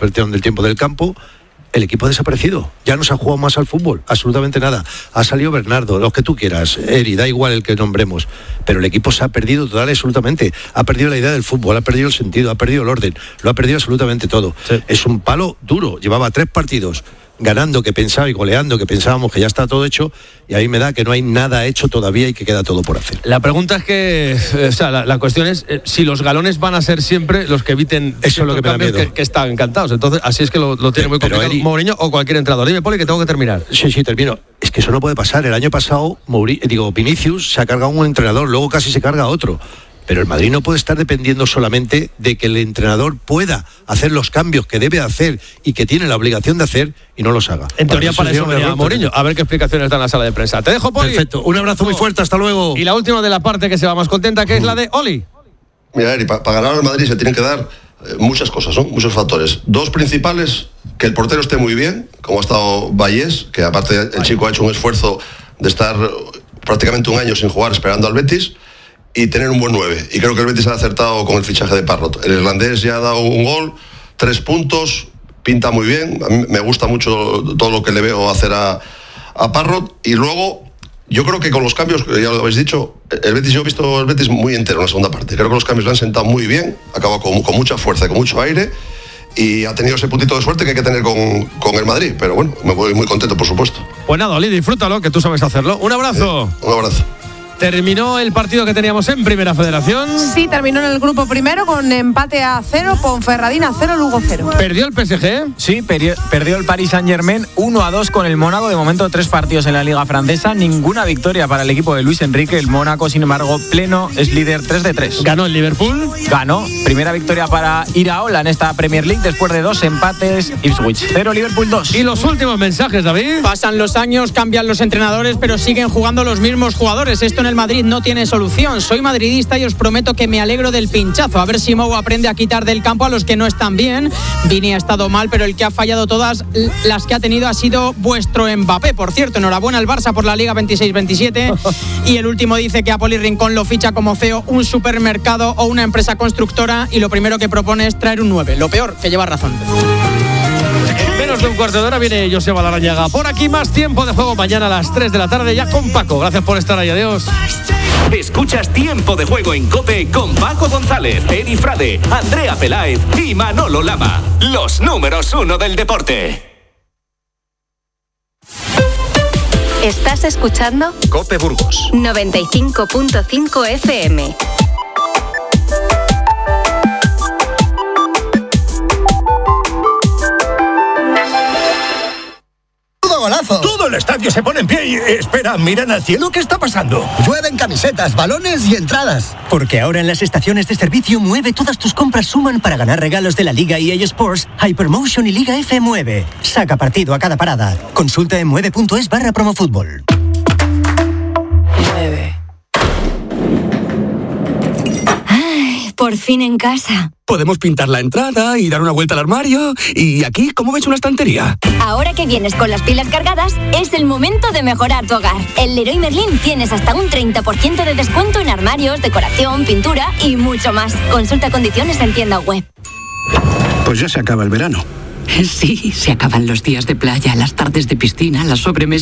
del campo, el equipo ha desaparecido. Ya no se ha jugado más al fútbol, absolutamente nada. Ha salido Bernardo, los que tú quieras, Eri, da igual el que nombremos, pero el equipo se ha perdido total y absolutamente. Ha perdido la idea del fútbol, ha perdido el sentido, ha perdido el orden, lo ha perdido absolutamente todo. Sí. Es un palo duro. Llevaba 3 partidos ganando, que pensaba, y goleando, que pensábamos que ya está todo hecho, y a mí me da que no hay nada hecho todavía y que queda todo por hacer. La pregunta es que, la cuestión es si los galones van a ser siempre los que eviten eso, es lo que me da miedo, que están encantados. Entonces, así es que lo tiene muy complicado Mourinho o cualquier entrenador. Dime, Poli, que tengo que terminar. Sí, termino. Es que eso no puede pasar. El año pasado, Vinicius se ha cargado un entrenador, luego casi se carga otro. Pero el Madrid no puede estar dependiendo solamente de que el entrenador pueda hacer los cambios que debe hacer y que tiene la obligación de hacer y no los haga. En teoría para eso venía Mourinho. A ver qué explicaciones da en la sala de prensa. Te dejo, Poli. Perfecto. Un abrazo muy fuerte. Hasta luego. Y la última de la parte que se va más contenta, que es la de Oli. Mira, Eri, para ganar al Madrid se tienen que dar muchas cosas, ¿no? Muchos factores. 2 principales: que el portero esté muy bien, como ha estado Vallés, que aparte el chico ha hecho un esfuerzo de estar prácticamente un año sin jugar esperando al Betis, y tener un buen 9. Y creo que el Betis ha acertado con el fichaje de Parrot. El irlandés ya ha dado un gol, 3 puntos, pinta muy bien. A mí me gusta mucho todo lo que le veo hacer a Parrot. Y luego, yo creo que con los cambios, que ya lo habéis dicho, yo he visto el Betis muy entero en la segunda parte. Creo que los cambios le han sentado muy bien, acaba con mucha fuerza y con mucho aire, y ha tenido ese puntito de suerte que hay que tener con el Madrid. Pero bueno, me voy muy contento, por supuesto. Pues nada, Oli, disfrútalo, que tú sabes hacerlo. Un abrazo. Un abrazo. ¿Terminó el partido que teníamos en Primera Federación? Sí, terminó en el grupo primero con empate a 0, Ponferradina 0, Lugo 0. ¿Perdió el PSG? Sí, perdió el Paris Saint-Germain 1-2 con el Mónaco. De momento 3 partidos en la Liga Francesa, ninguna victoria para el equipo de Luis Enrique. El Mónaco, sin embargo, pleno, es líder 3-3. ¿Ganó el Liverpool? Ganó. Primera victoria para Iraola en esta Premier League después de 2 empates. Ipswich 0, Liverpool 2. ¿Y los últimos mensajes, David? Pasan los años, cambian los entrenadores, pero siguen jugando los mismos jugadores. Esto en el Madrid no tiene solución. Soy madridista y os prometo que me alegro del pinchazo. A ver si Mou aprende a quitar del campo a los que no están bien. Vini ha estado mal, pero el que ha fallado todas las que ha tenido ha sido vuestro Mbappé. Por cierto, enhorabuena al Barça por la Liga 26-27. Y el último dice que a Poli Rincón lo ficha como CEO un supermercado o una empresa constructora y lo primero que propone es traer un 9. Lo peor, que lleva razón. Menos de un cuarto de hora viene Joseba Larrañaga. Por aquí más tiempo de juego mañana a las 3 de la tarde ya con Paco. Gracias por estar ahí, adiós. Escuchas Tiempo de Juego en COPE con Paco González, Eri Frade, Andrea Peláez y Manolo Lama. Los números 1 del deporte. ¿Estás escuchando? COPE Burgos 95.5 FM. Golazo. Todo el estadio se pone en pie y espera, miran al cielo. ¿Qué está pasando? Llueven camisetas, balones y entradas. Porque ahora en las estaciones de servicio Mueve todas tus compras suman para ganar regalos de la Liga EA Sports, Hypermotion y Liga F Mueve. Saca partido a cada parada. Consulta en mueve.es/promofútbol. Ay, por fin en casa. Podemos pintar la entrada y dar una vuelta al armario. Y aquí, ¿cómo ves una estantería? Ahora que vienes con las pilas cargadas, es el momento de mejorar tu hogar. En Leroy Merlin tienes hasta un 30% de descuento en armarios, decoración, pintura y mucho más. Consulta condiciones en tienda web. Pues ya se acaba el verano. Sí, se acaban los días de playa, las tardes de piscina, las sobremesas.